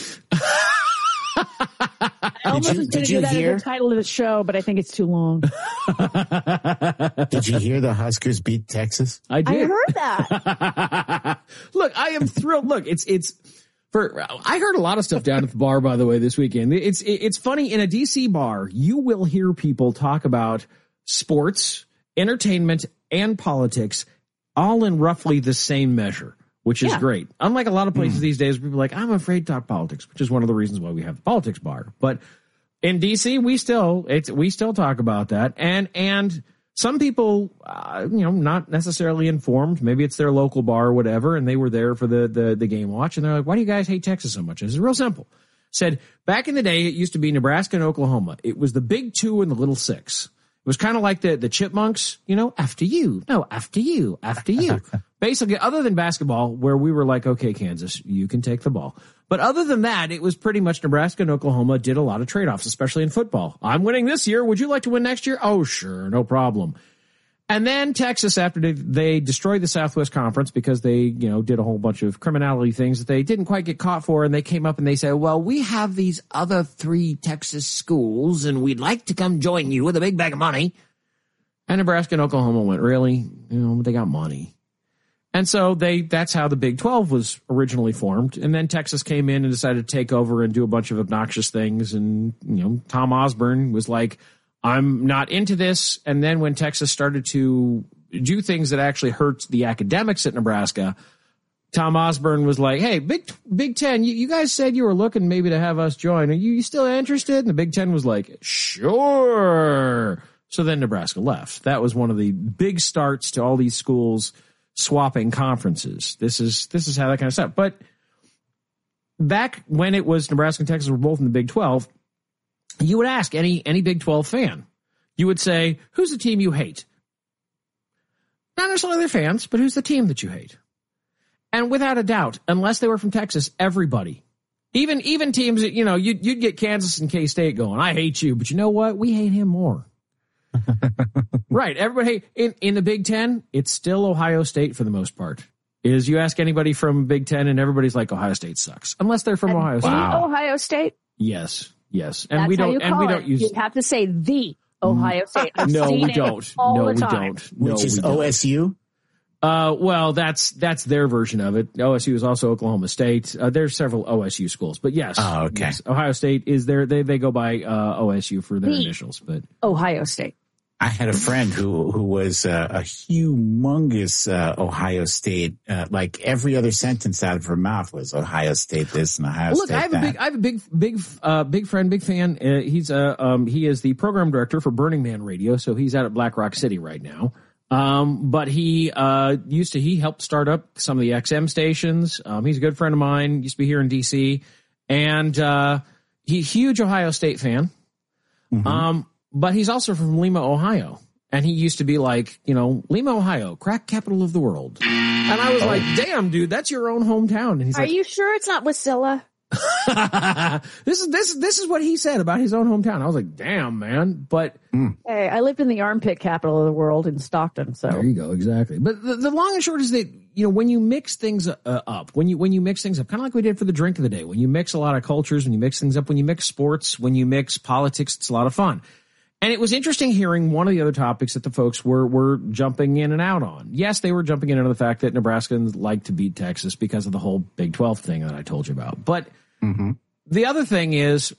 [SPEAKER 8] I almost
[SPEAKER 10] Did you,
[SPEAKER 8] was going
[SPEAKER 10] did
[SPEAKER 8] to
[SPEAKER 10] you
[SPEAKER 8] do that
[SPEAKER 10] hear?
[SPEAKER 8] as the title of the show, but I think it's too long.
[SPEAKER 10] Did you hear the Huskers beat Texas?
[SPEAKER 7] I did.
[SPEAKER 8] I heard that.
[SPEAKER 7] Look, I am thrilled. Look, it's it's for. I heard a lot of stuff down at the bar, by the way, this weekend. It's it's funny in a D C bar. You will hear people talk about sports, entertainment, and politics, all in roughly the same measure, which is
[SPEAKER 8] yeah.
[SPEAKER 7] great. Unlike a lot of places mm. these days, people are like, I'm afraid to talk politics, which is one of the reasons why we have the politics bar. But in D C, we still it's we still talk about that, and and. Some people, uh, you know, not necessarily informed. Maybe it's their local bar or whatever, and they were there for the, the, the game watch, and they're like, why do you guys hate Texas so much? And it's real simple. Said, back in the day, it used to be Nebraska and Oklahoma. It was the big two and the little six. It was kind of like the, the chipmunks, you know, after you. No, after you, after you. Basically, other than basketball, where we were like, okay, Kansas, you can take the ball. But other than that, it was pretty much Nebraska and Oklahoma did a lot of trade-offs, especially in football. I'm winning this year. Would you like to win next year? Oh, sure. No problem. And then Texas, after they, they destroyed the Southwest Conference because they, you know, did a whole bunch of criminality things that they didn't quite get caught for. And they came up and they said, well, we have these other three Texas schools and we'd like to come join you with a big bag of money. And Nebraska and Oklahoma went, really? You know, they got money. And so they, that's how the Big twelve was originally formed. And then Texas came in and decided to take over and do a bunch of obnoxious things. And, you know, Tom Osborne was like, I'm not into this. And then when Texas started to do things that actually hurt the academics at Nebraska, Tom Osborne was like, hey, Big, Big Ten, you, you guys said you were looking maybe to have us join. Are you still interested? And the Big Ten was like, sure. So then Nebraska left. That was one of the big starts to all these schools swapping conferences. This is this is how that kind of stuff. But back when it was Nebraska and Texas were both in the Big twelve, you would ask any any Big twelve fan, you would say, who's the team you hate? Not necessarily their fans, but who's the team that you hate? And without a doubt, unless they were from Texas, everybody, even even teams that, you know, you'd, you'd get Kansas and K-State going, I hate you, but you know what? We hate him more. Right. Everybody, in, in the Big Ten, it's still Ohio State for the most part. Is you ask anybody from Big Ten and everybody's like, Ohio State sucks, unless they're from
[SPEAKER 8] and
[SPEAKER 7] Ohio State.
[SPEAKER 8] Wow. Ohio State?
[SPEAKER 7] Yes, yes. And
[SPEAKER 8] That's
[SPEAKER 7] we
[SPEAKER 8] how
[SPEAKER 7] don't,
[SPEAKER 8] you
[SPEAKER 7] and we
[SPEAKER 8] call
[SPEAKER 7] don't
[SPEAKER 8] it.
[SPEAKER 7] use.
[SPEAKER 8] You have to say the Ohio State. I've
[SPEAKER 7] no,
[SPEAKER 8] seen
[SPEAKER 7] we
[SPEAKER 8] it
[SPEAKER 7] don't.
[SPEAKER 8] all
[SPEAKER 7] No,
[SPEAKER 8] the
[SPEAKER 7] we
[SPEAKER 8] time.
[SPEAKER 7] don't. No,
[SPEAKER 10] Which is
[SPEAKER 7] we don't.
[SPEAKER 10] O S U?
[SPEAKER 7] Uh, well, that's that's their version of it. O S U is also Oklahoma State. Uh, there's several O S U schools, but yes,
[SPEAKER 10] oh, okay.
[SPEAKER 7] yes, Ohio State is there. They they go by uh, O S U for their
[SPEAKER 8] the
[SPEAKER 7] initials, but
[SPEAKER 8] Ohio State.
[SPEAKER 10] I had a friend who who was uh, a humongous uh, Ohio State. Uh, like every other sentence out of her mouth was Ohio State this and Ohio
[SPEAKER 7] Look,
[SPEAKER 10] State
[SPEAKER 7] I have
[SPEAKER 10] that.
[SPEAKER 7] a big, I have a big, big, uh, big friend, big fan. Uh, he's uh, um, he is the program director for Burning Man Radio, so he's out at Black Rock City right now. Um, but he uh, used to he helped start up some of the X M stations. Um, he's a good friend of mine. Used to be here in D C, and uh, he's a huge Ohio State fan.
[SPEAKER 10] Mm-hmm.
[SPEAKER 7] Um. But he's also from Lima, Ohio. And he used to be like, you know, Lima, Ohio, crack capital of the world. And I was oh. like, damn, dude, that's your own hometown. And he's
[SPEAKER 8] Are
[SPEAKER 7] like,
[SPEAKER 8] you sure it's not Wasilla?
[SPEAKER 7] this is this this is what he said about his own hometown. I was like, damn, man. But
[SPEAKER 10] mm.
[SPEAKER 8] hey, I lived in the armpit capital of the world in Stockton. So
[SPEAKER 7] there you go, exactly. But the, the long and short is that, you know, when you mix things uh, up, when you when you mix things up, kind of like we did for the drink of the day, when you mix a lot of cultures, when you mix things up, when you mix sports, when you mix politics, it's a lot of fun. And it was interesting hearing one of the other topics that the folks were were jumping in and out on. Yes, they were jumping in on the fact that Nebraskans like to beat Texas because of the whole Big twelve thing that I told you about. But
[SPEAKER 10] mm-hmm.
[SPEAKER 7] the other thing is,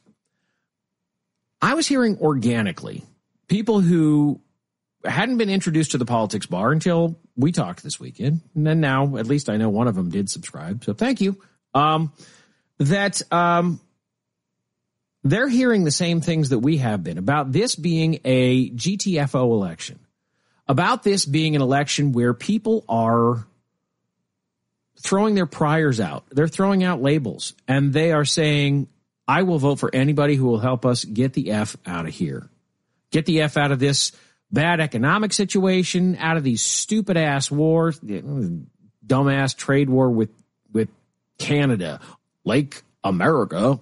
[SPEAKER 7] I was hearing organically people who hadn't been introduced to the politics bar until we talked this weekend. And then now, at least I know one of them did subscribe. So thank you. Um, that... Um, They're hearing the same things that we have been about this being a G T F O election, about this being an election where people are throwing their priors out. They're throwing out labels and they are saying, I will vote for anybody who will help us get the F out of here. Get the F out of this bad economic situation, out of these stupid ass wars, dumbass trade war with, with Canada, like America.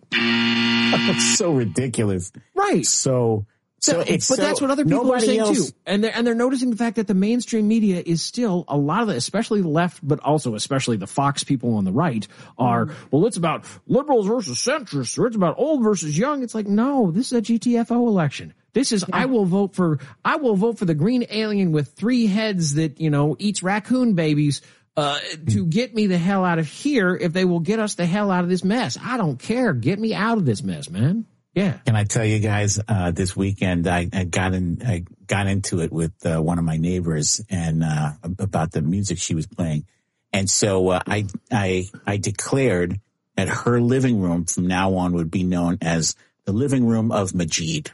[SPEAKER 10] It's so ridiculous.
[SPEAKER 7] Right.
[SPEAKER 10] So, so it's,
[SPEAKER 7] but
[SPEAKER 10] so
[SPEAKER 7] that's what other people are saying
[SPEAKER 10] else...
[SPEAKER 7] too. And they're, and they're noticing the fact that the mainstream media is still a lot of the, especially the left, but also especially the Fox people on the right are, mm. well, it's about liberals versus centrists, or it's about old versus young. It's like, no, this is a G T F O election. This is, yeah. I will vote for, I will vote for the green alien with three heads that, you know, eats raccoon babies. Uh, to get me the hell out of here if they will get us the hell out of this mess. I don't care. Get me out of this mess, man. Yeah.
[SPEAKER 10] Can I tell you guys, uh, this weekend I, I got in, I got into it with uh, one of my neighbors and, uh, about the music she was playing. And so, uh, I, I, I declared that her living room from now on would be known as the living room of Majid.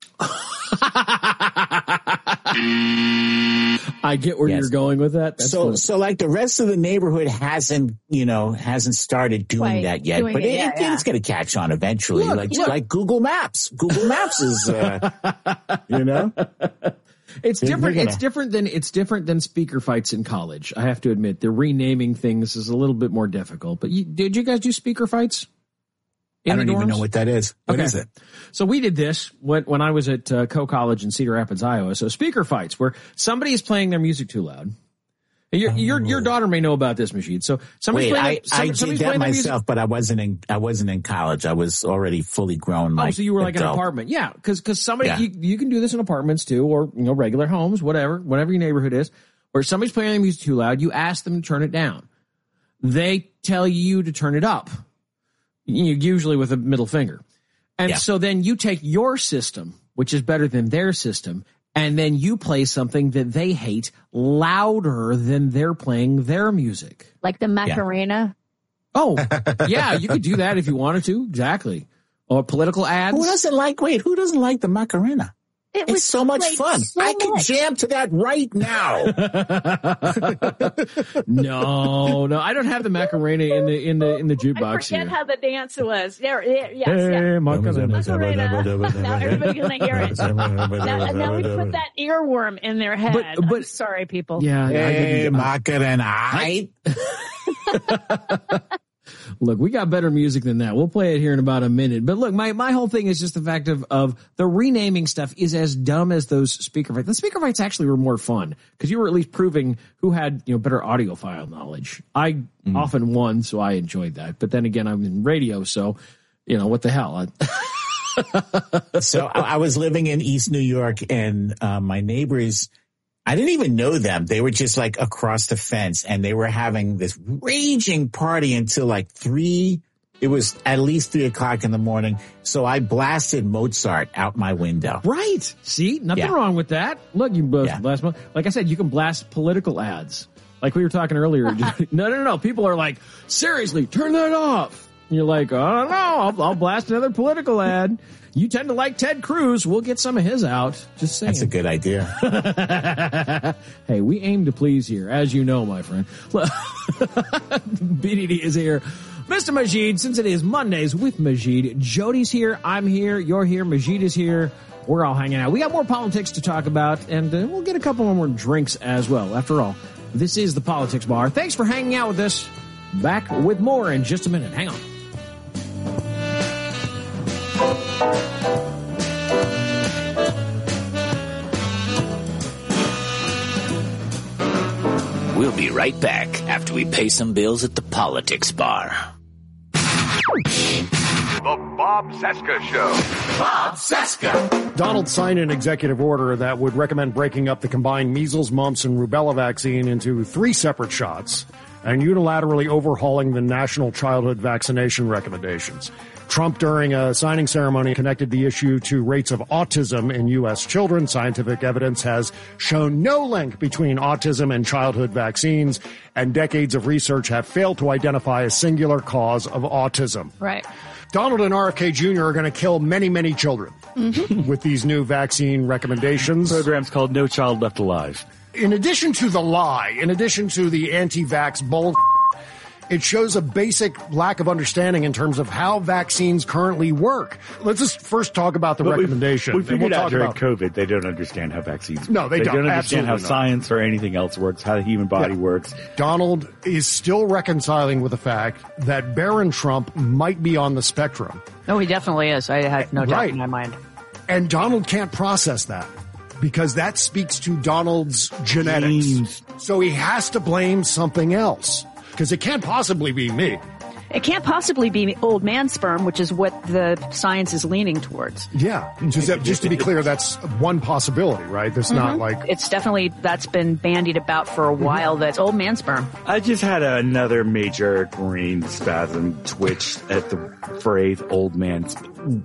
[SPEAKER 7] I get where yes. you're going with that. That's
[SPEAKER 10] so,
[SPEAKER 7] funny.
[SPEAKER 10] so like the rest of the neighborhood hasn't, you know, hasn't started doing
[SPEAKER 8] Wait,
[SPEAKER 10] that yet,
[SPEAKER 8] doing
[SPEAKER 10] but
[SPEAKER 8] it,
[SPEAKER 10] it,
[SPEAKER 8] yeah,
[SPEAKER 10] it,
[SPEAKER 8] yeah.
[SPEAKER 10] it's going to catch on eventually.
[SPEAKER 7] Look,
[SPEAKER 10] like,
[SPEAKER 7] look.
[SPEAKER 10] like Google Maps. Google Maps is, uh, you know,
[SPEAKER 7] it's
[SPEAKER 10] They're
[SPEAKER 7] different.
[SPEAKER 10] gonna...
[SPEAKER 7] It's different than it's different than speaker fights in college. I have to admit, the renaming things is a little bit more difficult. But you, did you guys do speaker fights?
[SPEAKER 10] I don't even know what that is. What
[SPEAKER 7] okay.
[SPEAKER 10] is it?
[SPEAKER 7] So we did this when, when I was at uh, Coe College in Cedar Rapids, Iowa. So speaker fights where somebody is playing their music too loud. Your, oh. your, your daughter may know about this, Majid. So somebody's
[SPEAKER 10] Wait,
[SPEAKER 7] playing,
[SPEAKER 10] I,
[SPEAKER 7] some,
[SPEAKER 10] I did that myself, but I wasn't in, I wasn't in college. I was already fully grown.
[SPEAKER 7] Oh,
[SPEAKER 10] like
[SPEAKER 7] so you were like
[SPEAKER 10] adult.
[SPEAKER 7] an apartment. Yeah. Cause, cause somebody,
[SPEAKER 10] yeah.
[SPEAKER 7] you, you can do this in apartments too, or, you know, regular homes, whatever, whatever your neighborhood is, where somebody's playing their music too loud. You ask them to turn it down. They tell you to turn it up. Usually with a middle finger. And
[SPEAKER 10] yeah.
[SPEAKER 7] so then you take your system, which is better than their system, and then you play something that they hate louder than they're playing their music.
[SPEAKER 8] Like the Macarena?
[SPEAKER 7] Yeah. Oh, yeah, you could do that if you wanted to. Exactly. Or political ads.
[SPEAKER 10] Who doesn't like, wait, who doesn't like the Macarena?
[SPEAKER 8] It was
[SPEAKER 10] it's so much fun.
[SPEAKER 8] So
[SPEAKER 10] I can
[SPEAKER 8] much.
[SPEAKER 10] jam to that right now.
[SPEAKER 7] no, no, I don't have the Macarena in the in the in the jukebox
[SPEAKER 8] I forget
[SPEAKER 7] here.
[SPEAKER 8] how the dance was. There, there yes,
[SPEAKER 7] Hey,
[SPEAKER 8] yeah.
[SPEAKER 7] Macarena.
[SPEAKER 8] Macarena. Now everybody's gonna hear it. Now, now we put that earworm in their head.
[SPEAKER 7] But- but-
[SPEAKER 8] I'm sorry, people.
[SPEAKER 7] Yeah,
[SPEAKER 10] Hey,
[SPEAKER 7] I,
[SPEAKER 10] Macarena. I,
[SPEAKER 7] Look, we got better music than that. We'll play it here in about a minute. But look, my, my whole thing is just the fact of, of the renaming stuff is as dumb as those speaker fights. The speaker fights actually were more fun because you were at least proving who had, you know, better audiophile knowledge. I mm. often won, so I enjoyed that. But then again, I'm in radio, so, you know, what the hell?
[SPEAKER 10] so I, I was living in East New York, and uh, my neighbors, I didn't even know them. They were just like across the fence, and they were having this raging party until like three. It was at least three o'clock in the morning. So I blasted Mozart out my window.
[SPEAKER 7] Right. See, nothing yeah. wrong with that. Look, you blast, yeah. blast, like I said, you can blast political ads. Like we were talking earlier. no, no, no, no. People are like, seriously, turn that off. And you're like, oh, no, I'll, I'll blast another political ad. You tend to like Ted Cruz. We'll get some of his out. Just saying.
[SPEAKER 10] That's a good idea.
[SPEAKER 7] Hey, we aim to please here, as you know, my friend. B D D is here. Mister Majid, since it is Mondays with Majid, Jody's here, I'm here, you're here, Majid is here. We're all hanging out. We got more politics to talk about, and uh, we'll get a couple more drinks as well. After all, this is the Politics Bar. Thanks for hanging out with us. Back with more in just a minute. Hang on.
[SPEAKER 6] We'll be right back after we pay some bills at the Politics Bar.
[SPEAKER 3] The Bob Cesca Show.
[SPEAKER 5] Bob Cesca. Donald signed an executive order that would recommend breaking up the combined measles, mumps, and rubella vaccine into three separate shots and unilaterally overhauling the national childhood vaccination recommendations. Trump, during a signing ceremony, connected the issue to rates of autism in U S children. Scientific evidence has shown no link between autism and childhood vaccines, and decades of research have failed to identify a singular cause of autism.
[SPEAKER 8] Right.
[SPEAKER 5] Donald and R F K Junior are going to kill many, many children mm-hmm. with these new vaccine recommendations.
[SPEAKER 21] The program's called No Child Left Alive.
[SPEAKER 5] In addition to the lie, in addition to the anti-vax bull, it shows a basic lack of understanding in terms of how vaccines currently work. Let's just first talk about the
[SPEAKER 21] but
[SPEAKER 5] recommendation.
[SPEAKER 21] We figured
[SPEAKER 5] we'll
[SPEAKER 21] out during
[SPEAKER 5] about...
[SPEAKER 21] COVID they don't understand how vaccines work.
[SPEAKER 5] No, they,
[SPEAKER 21] they
[SPEAKER 5] don't.
[SPEAKER 21] don't understand how
[SPEAKER 5] not.
[SPEAKER 21] science or anything else works, how the human body
[SPEAKER 5] yeah.
[SPEAKER 21] works.
[SPEAKER 5] Donald is still reconciling with the fact that Barron Trump might be on the spectrum.
[SPEAKER 8] No, he definitely is. I have no doubt
[SPEAKER 5] right.
[SPEAKER 8] in my mind.
[SPEAKER 5] And Donald can't process that, because that speaks to Donald's genetics.
[SPEAKER 21] Genes.
[SPEAKER 5] So he has to blame something else, because it can't possibly be me.
[SPEAKER 8] It can't possibly be old man sperm, which is what the science is leaning towards.
[SPEAKER 5] Yeah. Just, just to be clear, that's one possibility, right? That's mm-hmm. not like...
[SPEAKER 8] It's definitely, that's been bandied about for a while, mm-hmm. that's old man sperm.
[SPEAKER 21] I just had another major brain spasm twitch at the phrase old man sperm.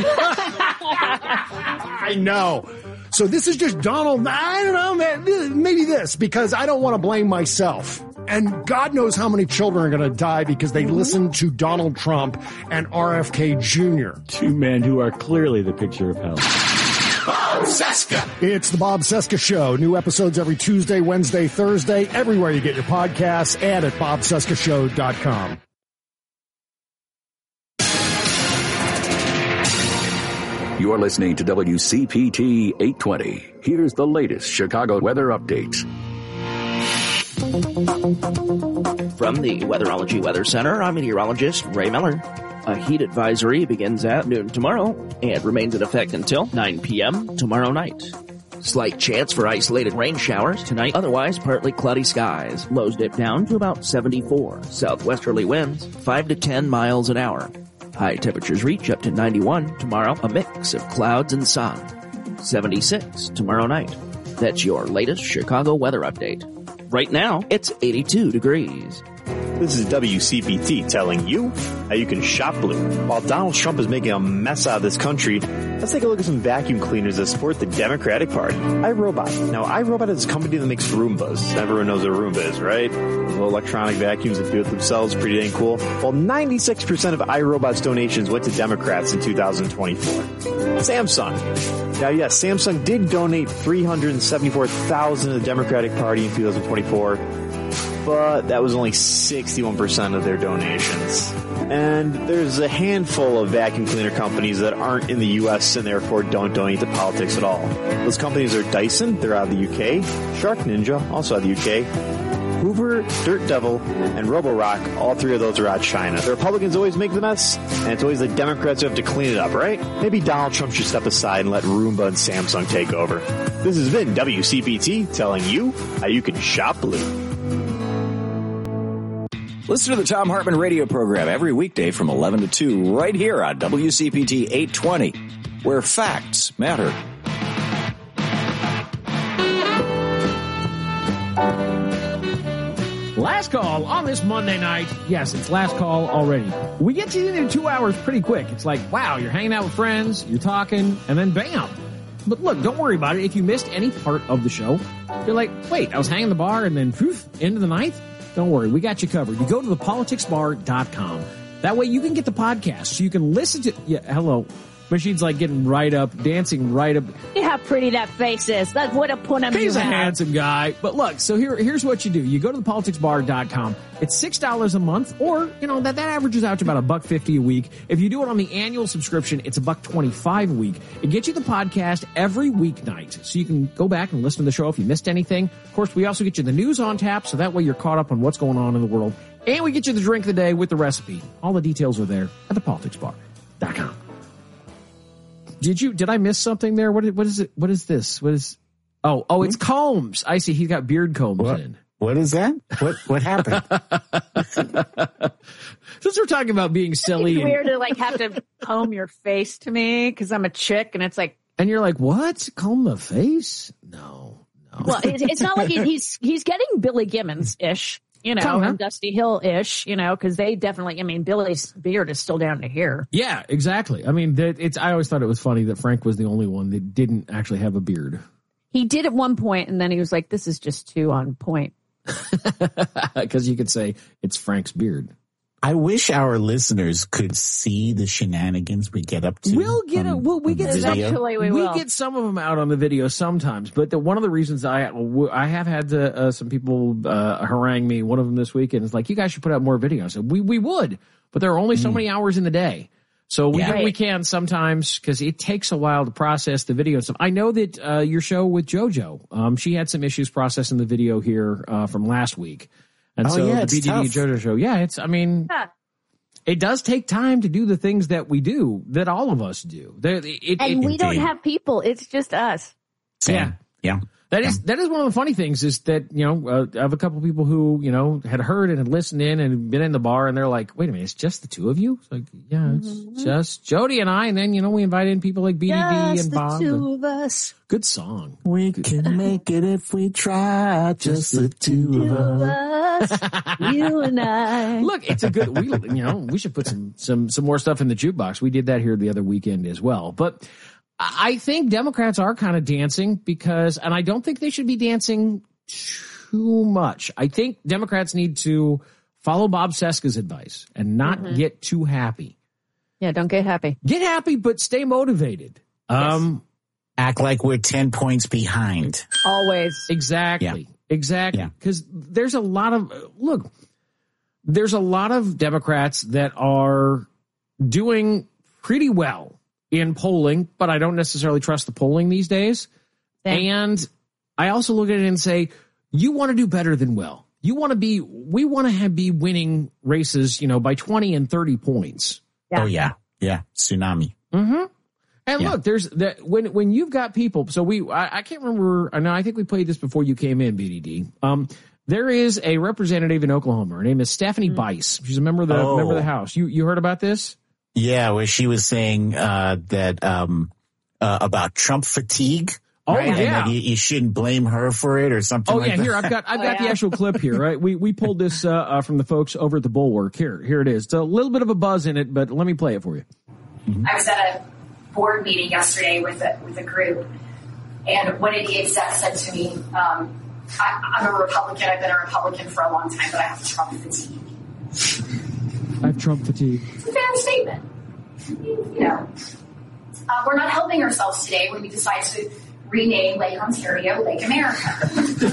[SPEAKER 5] I know. So this is just Donald, I don't know, man, maybe this, because I don't want to blame myself. And God knows how many children are going to die because they listen to Donald Trump and R F K Junior
[SPEAKER 21] Two men who are clearly the picture of hell.
[SPEAKER 5] Bob Cesca. It's the Bob Cesca Show. New episodes every Tuesday, Wednesday, Thursday, everywhere you get your podcasts, and at bob cesca show dot com.
[SPEAKER 4] You're listening to W C P T eight twenty. Here's the latest Chicago weather updates.
[SPEAKER 23] From the Weatherology Weather Center, I'm meteorologist Ray Miller. A heat advisory begins at noon tomorrow and remains in effect until nine p.m. tomorrow night. Slight chance for isolated rain showers tonight, otherwise partly cloudy skies. Lows dip down to about seventy-four. Southwesterly winds, five to ten miles an hour. High temperatures reach up to ninety-one tomorrow, a mix of clouds and sun. seventy-six tomorrow night. That's your latest Chicago weather update. Right now, it's eighty-two degrees.
[SPEAKER 9] This is W C P T telling you how you can shop blue. While Donald Trump is making a mess out of this country, let's take a look at some vacuum cleaners that support the Democratic Party. iRobot. Now, iRobot is a company that makes Roombas. Everyone knows what a Roomba is, right? Those little electronic vacuums that do it themselves, pretty dang cool. Well, ninety-six percent of iRobot's donations went to Democrats in two thousand twenty-four. Samsung. Now, yes, Samsung did donate three hundred seventy-four thousand to the Democratic Party in two thousand twenty-four, but that was only sixty-one percent of their donations. And there's a handful of vacuum cleaner companies that aren't in the U S and therefore don't donate to politics at all. Those companies are Dyson, they're out of the U K, Shark Ninja, also out of the U K, Hoover, Dirt Devil, and Roborock, all three of those are out of China. The Republicans always make the mess, and it's always the Democrats who have to clean it up, right? Maybe Donald Trump should step aside and let Roomba and Samsung take over. This has been W C P T telling you how you can shop blue.
[SPEAKER 6] Listen to the Thom Hartmann radio program every weekday from eleven to two right here on W C P T eight twenty, where facts matter.
[SPEAKER 7] Last call on this Monday night. Yes, it's last call already. We get to the two hours pretty quick. It's like, wow, you're hanging out with friends, you're talking, and then bam. But look, don't worry about it. If you missed any part of the show, you're like, wait, I was hanging the bar and then poof, into the night? Don't worry, we got you covered. You go to the politics bar dot com. That way you can get the podcast so you can listen to... Yeah, hello. Machine's like getting right up, dancing right up.
[SPEAKER 8] See how pretty that face is. That's what a put him.
[SPEAKER 7] He's a
[SPEAKER 8] have.
[SPEAKER 7] handsome guy. But look, so here, here's what you do. You go to the politics bar dot com. It's six dollars a month, or, you know, that, that averages out to about a buck fifty a week. If you do it on the annual subscription, it's a buck twenty-five a week. It gets you the podcast every weeknight, so you can go back and listen to the show if you missed anything. Of course, we also get you the news on tap, so that way you're caught up on what's going on in the world. And we get you the drink of the day with the recipe. All the details are there at the politics bar dot com. Did you, did I miss something there? What is, what is it? What is this? What is, oh, oh, it's combs. I see. He's got beard combs
[SPEAKER 10] what?
[SPEAKER 7] in.
[SPEAKER 10] What is that? What, what happened?
[SPEAKER 7] Since we're talking about being silly.
[SPEAKER 8] It's weird to like have to comb your face to me because I'm a chick and it's like.
[SPEAKER 7] And you're like, what? Comb the face? No, no.
[SPEAKER 8] Well, it, it's not like he's, he's getting Billy Gibbons-ish. You know,
[SPEAKER 7] Kinda.
[SPEAKER 8] and Dusty Hill-ish, you know, because they definitely, I mean, Billy's beard is still down to here.
[SPEAKER 7] Yeah, exactly. I mean, that it's. I always thought it was funny that Frank was the only one that didn't actually have a beard.
[SPEAKER 8] He did at one point, and then he was like, this is just too on point.
[SPEAKER 7] Because you could say it's Frank's beard.
[SPEAKER 10] I wish our listeners could see the shenanigans we get up to.
[SPEAKER 7] We'll get it. We'll, we get
[SPEAKER 8] eventually. We,
[SPEAKER 7] we
[SPEAKER 8] will.
[SPEAKER 7] get some of them out on the video sometimes. But the, one of the reasons I I have had to, uh, some people uh, harangue me. One of them this weekend is like, you guys should put out more videos. I said, we we would, but there are only so mm. many hours in the day. So we
[SPEAKER 10] yeah.
[SPEAKER 7] do we can sometimes because it takes a while to process the video and stuff. I know that uh, your show with JoJo, um, she had some issues processing the video here uh, from last week. And
[SPEAKER 10] oh,
[SPEAKER 7] so
[SPEAKER 10] yeah,
[SPEAKER 7] the B D D and JoJo show, yeah, it's, I mean, yeah. It does take time to do the things that we do, that all of us do. It, it,
[SPEAKER 8] and
[SPEAKER 7] it,
[SPEAKER 8] we don't have people. It's just us.
[SPEAKER 10] Same.
[SPEAKER 7] Yeah.
[SPEAKER 10] Yeah.
[SPEAKER 7] That is, that is one of the funny things is that, you know, uh, I have a couple people who, you know, had heard and had listened in and been in the bar and they're like, wait a minute, it's just the two of you? It's like, yeah, it's mm-hmm. just Jody and I. And then, you know, we invite in people like B D D
[SPEAKER 8] just
[SPEAKER 7] and Bob.
[SPEAKER 8] the two of us.
[SPEAKER 7] Good song.
[SPEAKER 10] We
[SPEAKER 7] Good.
[SPEAKER 10] can make it if we try, just the two, two of us.
[SPEAKER 8] You and I.
[SPEAKER 7] Look, it's a good, we, you know, we should put some, some, some more stuff in the jukebox. We did that here the other weekend as well. But I think Democrats are kind of dancing because, and I don't think they should be dancing too much. I think Democrats need to follow Bob Cesca's advice and not mm-hmm. get too happy.
[SPEAKER 8] Yeah, don't get happy.
[SPEAKER 7] Get happy, but stay motivated.
[SPEAKER 10] Yes.
[SPEAKER 7] Um,
[SPEAKER 10] Act like we're ten points behind.
[SPEAKER 8] Always.
[SPEAKER 7] Exactly.
[SPEAKER 10] Yeah.
[SPEAKER 7] Exactly. Because yeah. there's a lot of, look, there's a lot of Democrats that are doing pretty well in polling, but I don't necessarily trust the polling these days. Thanks. And I also look at it and say, you want to do better than well. You want to be, we want to have, be winning races, you know, by twenty and thirty points.
[SPEAKER 10] Yeah. Oh, yeah. Yeah. Tsunami.
[SPEAKER 7] Mm-hmm. And
[SPEAKER 10] yeah.
[SPEAKER 7] look, there's that when, when you've got people, so we, I, I can't remember, I know, I think we played this before you came in, B D D. Um, there is a representative in Oklahoma. Her name is Stephanie mm-hmm. Bice. She's a member of the, oh. member of the House. You, you heard about this?
[SPEAKER 10] Yeah, where she was saying uh, that um, uh, about Trump fatigue.
[SPEAKER 7] Oh,
[SPEAKER 10] right? And
[SPEAKER 7] yeah.
[SPEAKER 10] that you, you shouldn't blame her for it or something
[SPEAKER 7] Oh
[SPEAKER 10] like
[SPEAKER 7] yeah,
[SPEAKER 10] that.
[SPEAKER 7] here I've got I've got
[SPEAKER 8] Oh,
[SPEAKER 7] the
[SPEAKER 8] yeah.
[SPEAKER 7] actual clip here. Right, we we pulled this uh, uh, from the folks over at the Bulwark. Here, here it is. It's a little bit of a buzz in it, but let me play it for you.
[SPEAKER 12] I was at a board meeting yesterday with a, with a group, and one of the execs said to me, um, I, I'm a Republican. I've been a Republican for a long time, but I have Trump fatigue.
[SPEAKER 7] I have Trump fatigue.
[SPEAKER 12] It's a fair statement. You know, uh, we're not helping ourselves today when we decide to rename Lake Ontario Lake America.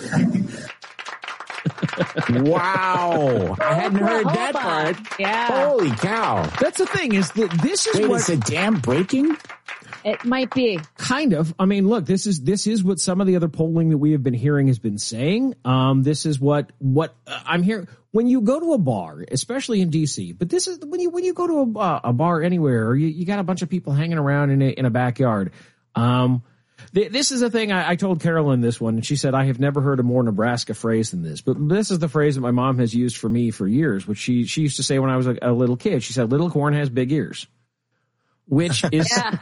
[SPEAKER 10] Wow. I hadn't heard that part.
[SPEAKER 8] Yeah.
[SPEAKER 10] Holy cow.
[SPEAKER 7] That's the thing is that this is
[SPEAKER 10] Wait,
[SPEAKER 7] what
[SPEAKER 10] is the dam breaking?
[SPEAKER 8] It might be.
[SPEAKER 7] kind of. I mean, look, this is this is what some of the other polling that we have been hearing has been saying. Um, this is what what uh, I'm hearing when you go to a bar, especially in D C. But this is when you when you go to a, uh, a bar anywhere, or you, you got a bunch of people hanging around in a, in a backyard. Um, th- this is a thing I, I told Carolyn this one, and she said I have never heard a more Nebraska phrase than this. But this is the phrase that my mom has used for me for years, which she she used to say when I was a, a little kid. She said, "Little corn has big ears." Which is,
[SPEAKER 8] Yeah.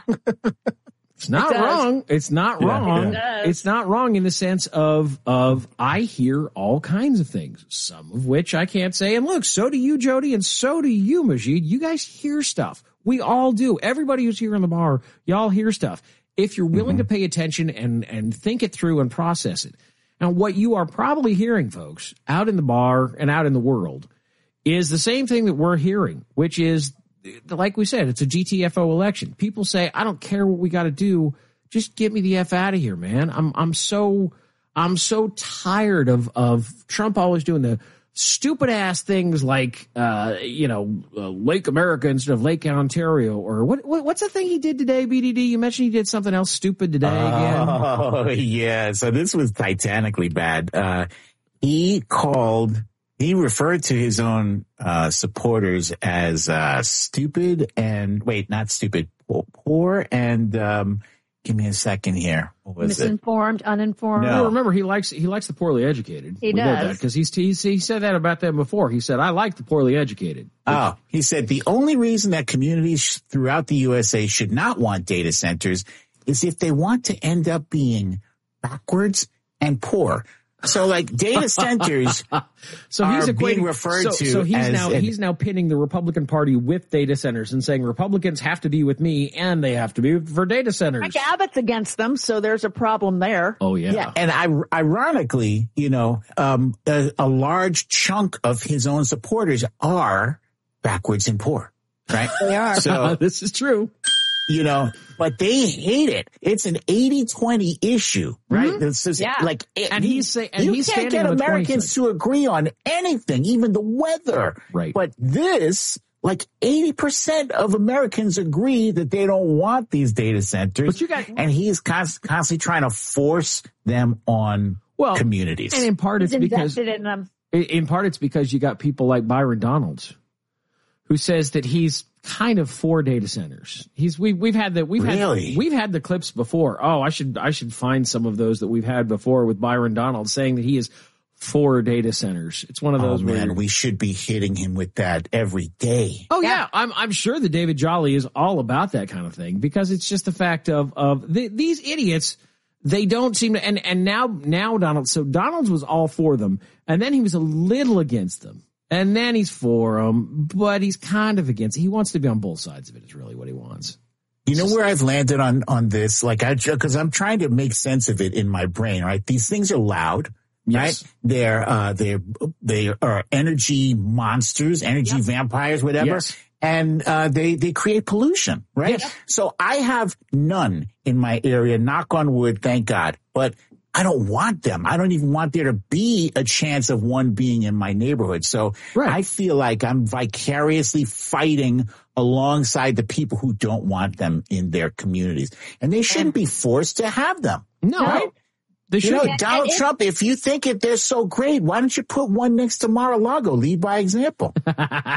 [SPEAKER 7] it's not
[SPEAKER 8] It does.
[SPEAKER 7] wrong. It's not
[SPEAKER 8] Yeah,
[SPEAKER 7] wrong.
[SPEAKER 8] it does.
[SPEAKER 7] It's not wrong in the sense of, of I hear all kinds of things, some of which I can't say. And look, so do you, Jody, and so do you, Majid. You guys hear stuff. We all do. Everybody who's here in the bar, y'all hear stuff. If you're willing to pay attention and, and think it through and process it. Now, what you are probably hearing, folks, out in the bar and out in the world is the same thing that we're hearing, which is, like we said, it's a G T F O election. People say, I don't care what we got to do. Just get me the F out of here, man. I'm, I'm so, I'm so tired of, of Trump always doing the stupid ass things like, uh, you know, uh, Lake America instead of Lake Ontario, or what, what, what's the thing he did today, B D D? You mentioned he did something else stupid today again.
[SPEAKER 10] Oh, yeah. So this was titanically bad. Uh, he called, he referred to his own, uh, supporters as, uh, stupid and, wait, not stupid, poor, poor and, um, give me a second here. What was it?
[SPEAKER 8] Misinformed, uninformed.
[SPEAKER 7] No. Remember, he likes he likes the poorly educated.
[SPEAKER 8] He
[SPEAKER 7] we know
[SPEAKER 8] does.
[SPEAKER 7] that because he's, he's he said that about them before. He said, "I like the poorly educated."
[SPEAKER 10] Oh, he said the only reason that communities throughout the U S A should not want data centers is if they want to end up being backwards and poor. So, like data centers,
[SPEAKER 7] so he's
[SPEAKER 10] are
[SPEAKER 7] equating,
[SPEAKER 10] being referred
[SPEAKER 7] so,
[SPEAKER 10] to.
[SPEAKER 7] So he's
[SPEAKER 10] as
[SPEAKER 7] now
[SPEAKER 10] an,
[SPEAKER 7] he's now pinning the Republican Party with data centers and saying Republicans have to be with me and they have to be for data centers.
[SPEAKER 8] Mike Abbott's against them, so there's a problem there.
[SPEAKER 7] Oh yeah,
[SPEAKER 10] yeah. And I, ironically, you know, um, a, a large chunk of his own supporters are backwards and poor, right?
[SPEAKER 8] They are.
[SPEAKER 10] So
[SPEAKER 7] this is true.
[SPEAKER 10] You know, but they hate it. It's an eighty twenty issue, right?
[SPEAKER 7] Mm-hmm.
[SPEAKER 10] This is
[SPEAKER 8] Yeah.
[SPEAKER 10] like, it,
[SPEAKER 7] And he's saying, and
[SPEAKER 10] you
[SPEAKER 7] he's
[SPEAKER 10] can't
[SPEAKER 7] standing
[SPEAKER 10] get
[SPEAKER 7] on the
[SPEAKER 10] Americans to agree on anything, even the weather.
[SPEAKER 7] Right.
[SPEAKER 10] But this, like eighty percent of Americans agree that they don't want these data centers.
[SPEAKER 7] But you got,
[SPEAKER 10] and he's const- constantly trying to force them on
[SPEAKER 7] well,
[SPEAKER 10] communities.
[SPEAKER 7] And in part,
[SPEAKER 8] He's
[SPEAKER 7] it's because
[SPEAKER 8] invested in them.
[SPEAKER 7] in part it's because you got people like Byron Donalds, who says that he's kind of for data centers. He's we we've had the we've
[SPEAKER 10] really?
[SPEAKER 7] had we've had the clips before. Oh, I should I should find some of those that we've had before with Byron Donalds saying that he is for data centers. It's one of those.
[SPEAKER 10] Oh man,
[SPEAKER 7] where
[SPEAKER 10] we should be hitting him with that every day.
[SPEAKER 7] Oh yeah. yeah, I'm I'm sure that David Jolly is all about that kind of thing because it's just the fact of of the, these idiots. They don't seem to, and and now now Donald. So Donalds was all for them, and then he was a little against them. And then he's for them, but he's kind of against it. He wants to be on both sides of it is really what he wants.
[SPEAKER 10] You know where I've landed on, on this? Like, I, cause I'm trying to make sense of it in my brain, right? These things are loud,
[SPEAKER 7] yes.
[SPEAKER 10] right? They're, uh, they're, they are energy monsters, energy yep. vampires, whatever.
[SPEAKER 7] Yes.
[SPEAKER 10] And, uh, they, they create pollution, right?
[SPEAKER 7] Yes.
[SPEAKER 10] So I have none in my area, knock on wood, thank God. But I don't want them. I don't even want there to be a chance of one being in my neighborhood. So
[SPEAKER 7] right.
[SPEAKER 10] I feel like I'm vicariously fighting alongside the people who don't want them in their communities. And they shouldn't be forced to have them.
[SPEAKER 7] No.
[SPEAKER 10] Right?
[SPEAKER 7] They
[SPEAKER 10] you know,
[SPEAKER 7] shouldn't.
[SPEAKER 10] Donald
[SPEAKER 8] and it,
[SPEAKER 10] Trump, if you think it, they're so great, why don't you put one next to Mar-a-Lago? Lead by example.
[SPEAKER 8] You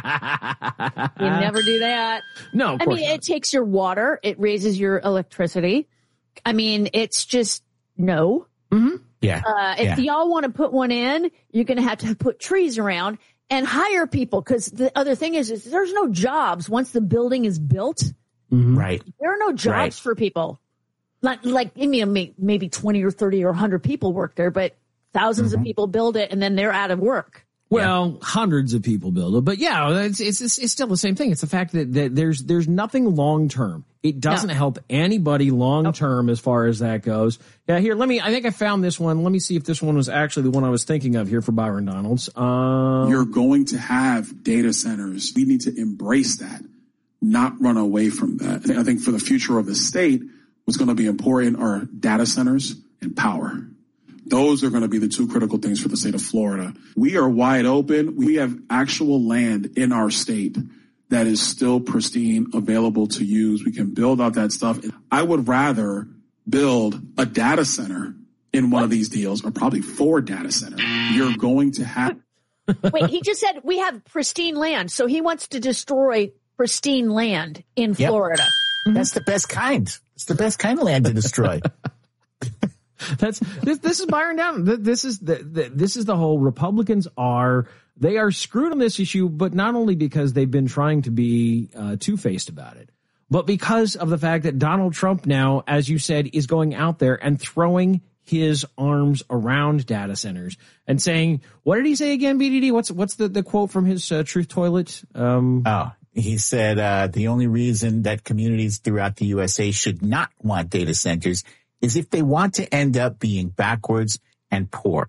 [SPEAKER 8] never do that.
[SPEAKER 7] No, of
[SPEAKER 8] I
[SPEAKER 7] course
[SPEAKER 8] mean,
[SPEAKER 7] not.
[SPEAKER 8] it takes your water. It raises your electricity. I mean, it's just no.
[SPEAKER 7] Mm-hmm.
[SPEAKER 10] Yeah.
[SPEAKER 8] Uh, if
[SPEAKER 10] yeah.
[SPEAKER 8] y'all want to put one in, you're going to have to put trees around and hire people. Because the other thing is, is there's no jobs once the building is built.
[SPEAKER 10] Mm-hmm. Right.
[SPEAKER 8] There are no jobs
[SPEAKER 10] right.
[SPEAKER 8] for people. Like, like I mean, maybe twenty or thirty or one hundred people work there, but thousands mm-hmm. of people build it and then they're out of work.
[SPEAKER 7] Well, yeah. hundreds of people build it, but yeah, it's, it's it's still the same thing. It's the fact that, that there's there's nothing long term. It doesn't no. help anybody long term nope. as far as that goes. Yeah, here, let me. I think I found this one. Let me see if this one was actually the one I was thinking of here for Byron Donalds. Um,
[SPEAKER 13] You're going to have data centers. We need to embrace that, not run away from that. I think for the future of the state, what's going to be important are data centers and power. Those are going to be the two critical things for the state of Florida. We are wide open. We have actual land in our state that is still pristine, available to use. We can build out that stuff. I would rather build a data center in one of these deals, or probably four data centers. You're going to have...
[SPEAKER 8] Wait, he just said we have pristine land. So he wants to destroy pristine land in
[SPEAKER 10] yep.
[SPEAKER 8] Florida.
[SPEAKER 10] That's the best kind. It's the best kind of land to destroy.
[SPEAKER 7] That's this. This is Byron Down. This is the, the. This is the whole. Republicans are they are screwed on this issue, but not only because they've been trying to be uh, two-faced about it, but because of the fact that Donald Trump now, as you said, is going out there and throwing his arms around data centers and saying, "What did he say again, B D D? What's what's the, the quote from his uh, Truth Toilet?" Um,
[SPEAKER 10] oh, he said uh, the only reason that communities throughout the U S A should not want data centers is if they want to end up being backwards and poor.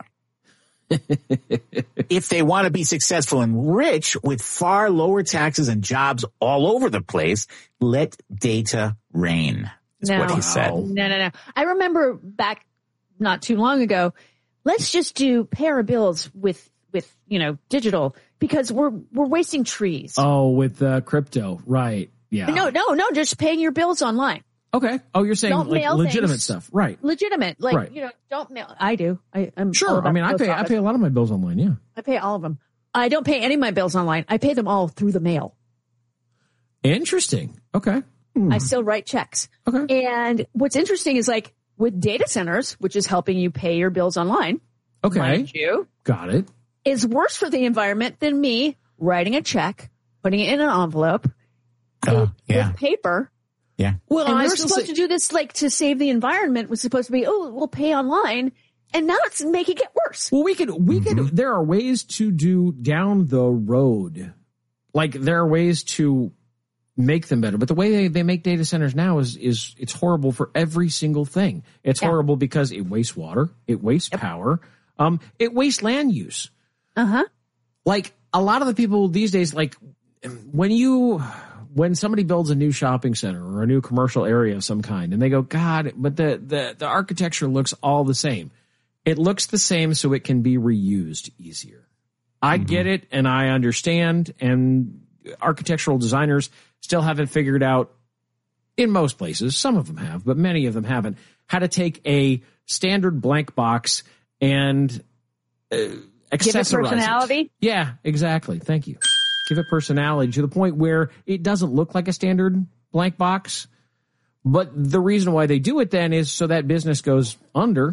[SPEAKER 10] If they want to be successful and rich with far lower taxes and jobs all over the place, let data reign, is
[SPEAKER 8] no,
[SPEAKER 10] what he said.
[SPEAKER 8] No, no, no. I remember back not too long ago, let's just do pay our bills with, with, you know, digital, because we're, we're wasting trees.
[SPEAKER 7] Oh, with uh, crypto. Right. Yeah.
[SPEAKER 8] No, no, no, just paying your bills online.
[SPEAKER 7] Okay. Oh, you're saying
[SPEAKER 8] don't
[SPEAKER 7] like legitimate
[SPEAKER 8] things.
[SPEAKER 7] stuff, right?
[SPEAKER 8] Legitimate, like
[SPEAKER 7] right.
[SPEAKER 8] you know, don't mail. I do. I, I'm
[SPEAKER 7] sure. I mean, I pay. Office. I pay a lot of my bills online. Yeah,
[SPEAKER 8] I pay all of them. I don't pay any of my bills online. I pay them all through the mail.
[SPEAKER 7] Interesting. Okay.
[SPEAKER 8] Hmm. I still write checks.
[SPEAKER 7] Okay.
[SPEAKER 8] And what's interesting is like with data centers, which is helping you pay your bills online.
[SPEAKER 7] Okay.
[SPEAKER 8] Mind you,
[SPEAKER 7] got it.
[SPEAKER 8] Is worse for the environment than me writing a check, putting it in an envelope,
[SPEAKER 10] uh,
[SPEAKER 8] with,
[SPEAKER 10] yeah.
[SPEAKER 8] with paper.
[SPEAKER 10] Yeah.
[SPEAKER 8] Well, and we were supposed
[SPEAKER 7] say-
[SPEAKER 8] to do this like to save the environment. Was supposed to be, oh, we'll pay online, and now it's making it worse.
[SPEAKER 7] Well, we could, we
[SPEAKER 10] mm-hmm.
[SPEAKER 7] could. There are ways to do down the road, like there are ways to make them better. But the way they, they make data centers now is is it's horrible for every single thing. It's yeah. horrible because it wastes water, it wastes yep. power, um, it wastes land use.
[SPEAKER 8] Uh huh.
[SPEAKER 7] Like a lot of the people these days, like when you. When somebody builds a new shopping center or a new commercial area of some kind and they go, God, but the, the, the architecture looks all the same. It looks the same so it can be reused easier. I mm-hmm. get it and I understand, and architectural designers still haven't figured out, in most places, some of them have, but many of them haven't, how to take a standard blank box and uh, accessorize
[SPEAKER 8] Give it personality?
[SPEAKER 7] It. Yeah, exactly. Thank you. Give it personality to the point where it doesn't look like a standard blank box. But the reason why they do it then is so that business goes under.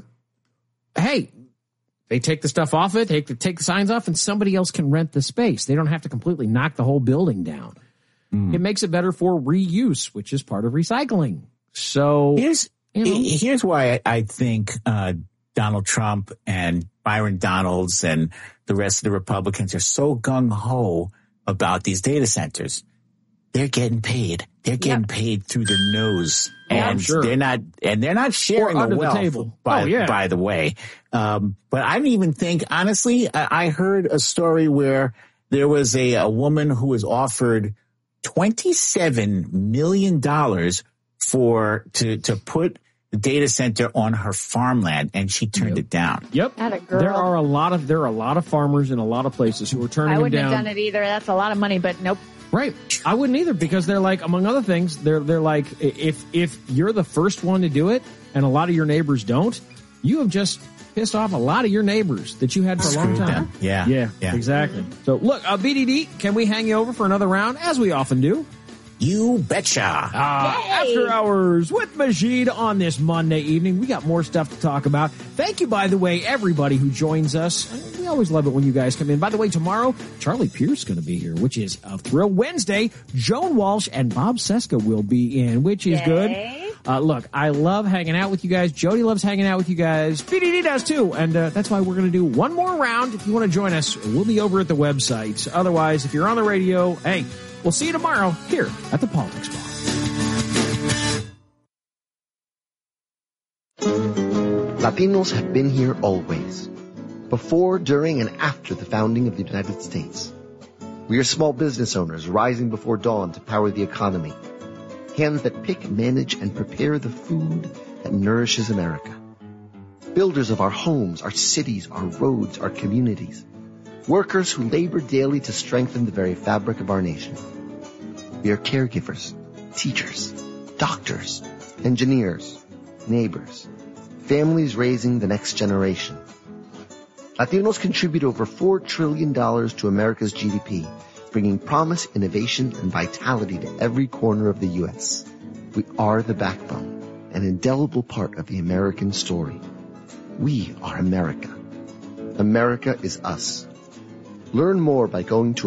[SPEAKER 7] Hey, they take the stuff off it, take the, take the signs off, and somebody else can rent the space. They don't have to completely knock the whole building down. Mm. It makes it better for reuse, which is part of recycling. So
[SPEAKER 10] here's,
[SPEAKER 7] you know.
[SPEAKER 10] here's why I think uh, Donald Trump and Byron Donalds and the rest of the Republicans are so gung-ho about these data centers. They're getting paid. They're getting yep. paid through the nose, and
[SPEAKER 7] sure.
[SPEAKER 10] they're not, and they're not sharing
[SPEAKER 7] or
[SPEAKER 10] the wealth.
[SPEAKER 7] The table.
[SPEAKER 10] By,
[SPEAKER 7] oh, yeah.
[SPEAKER 10] by the way, um, but I didn't even think, honestly, I, I heard a story where there was a, a woman who was offered twenty-seven million dollars for to to put the data center on her farmland, and she turned
[SPEAKER 7] yep.
[SPEAKER 10] it down.
[SPEAKER 7] Yep. There are a lot of there are a lot of farmers in a lot of places who are turning
[SPEAKER 8] I wouldn't
[SPEAKER 7] them down.
[SPEAKER 8] have done it either. That's a lot of money, but nope.
[SPEAKER 7] Right. I wouldn't either, because they're like, among other things, they're they're like, if if you're the first one to do it and a lot of your neighbors don't, you have just pissed off a lot of your neighbors that you had for a long time.
[SPEAKER 10] Them. Yeah.
[SPEAKER 7] Yeah.
[SPEAKER 10] Yeah.
[SPEAKER 7] Exactly. So look, uh, B D D, can we hang you over for another round, as we often do?
[SPEAKER 10] You betcha.
[SPEAKER 7] Uh, after Hours with Majid on this Monday evening. We got more stuff to talk about. Thank you, by the way, everybody who joins us. We always love it when you guys come in. By the way, tomorrow, Charlie Pierce is going to be here, which is a thrill. Wednesday, Joan Walsh and Bob Seska will be in, which is
[SPEAKER 11] Yay.
[SPEAKER 7] good. Uh, look, I love hanging out with you guys. Jody loves hanging out with you guys. B D D does too. And uh, that's why we're going to do one more round. If you want to join us, we'll be over at the website. Otherwise, if you're on the radio, hey, we'll see you tomorrow here at the Politics Bar.
[SPEAKER 14] Latinos have been here always. Before, during, and after the founding of the United States. We are small business owners rising before dawn to power the economy. Hands that pick, manage, and prepare the food that nourishes America. Builders of our homes, our cities, our roads, our communities. Workers who labor daily to strengthen the very fabric of our nation. We are caregivers, teachers, doctors, engineers, neighbors, families raising the next generation. Latinos contribute over four trillion dollars to America's G D P, bringing promise, innovation, and vitality to every corner of the U S. We are the backbone, an indelible part of the American story. We are America. America is us. Learn more by going to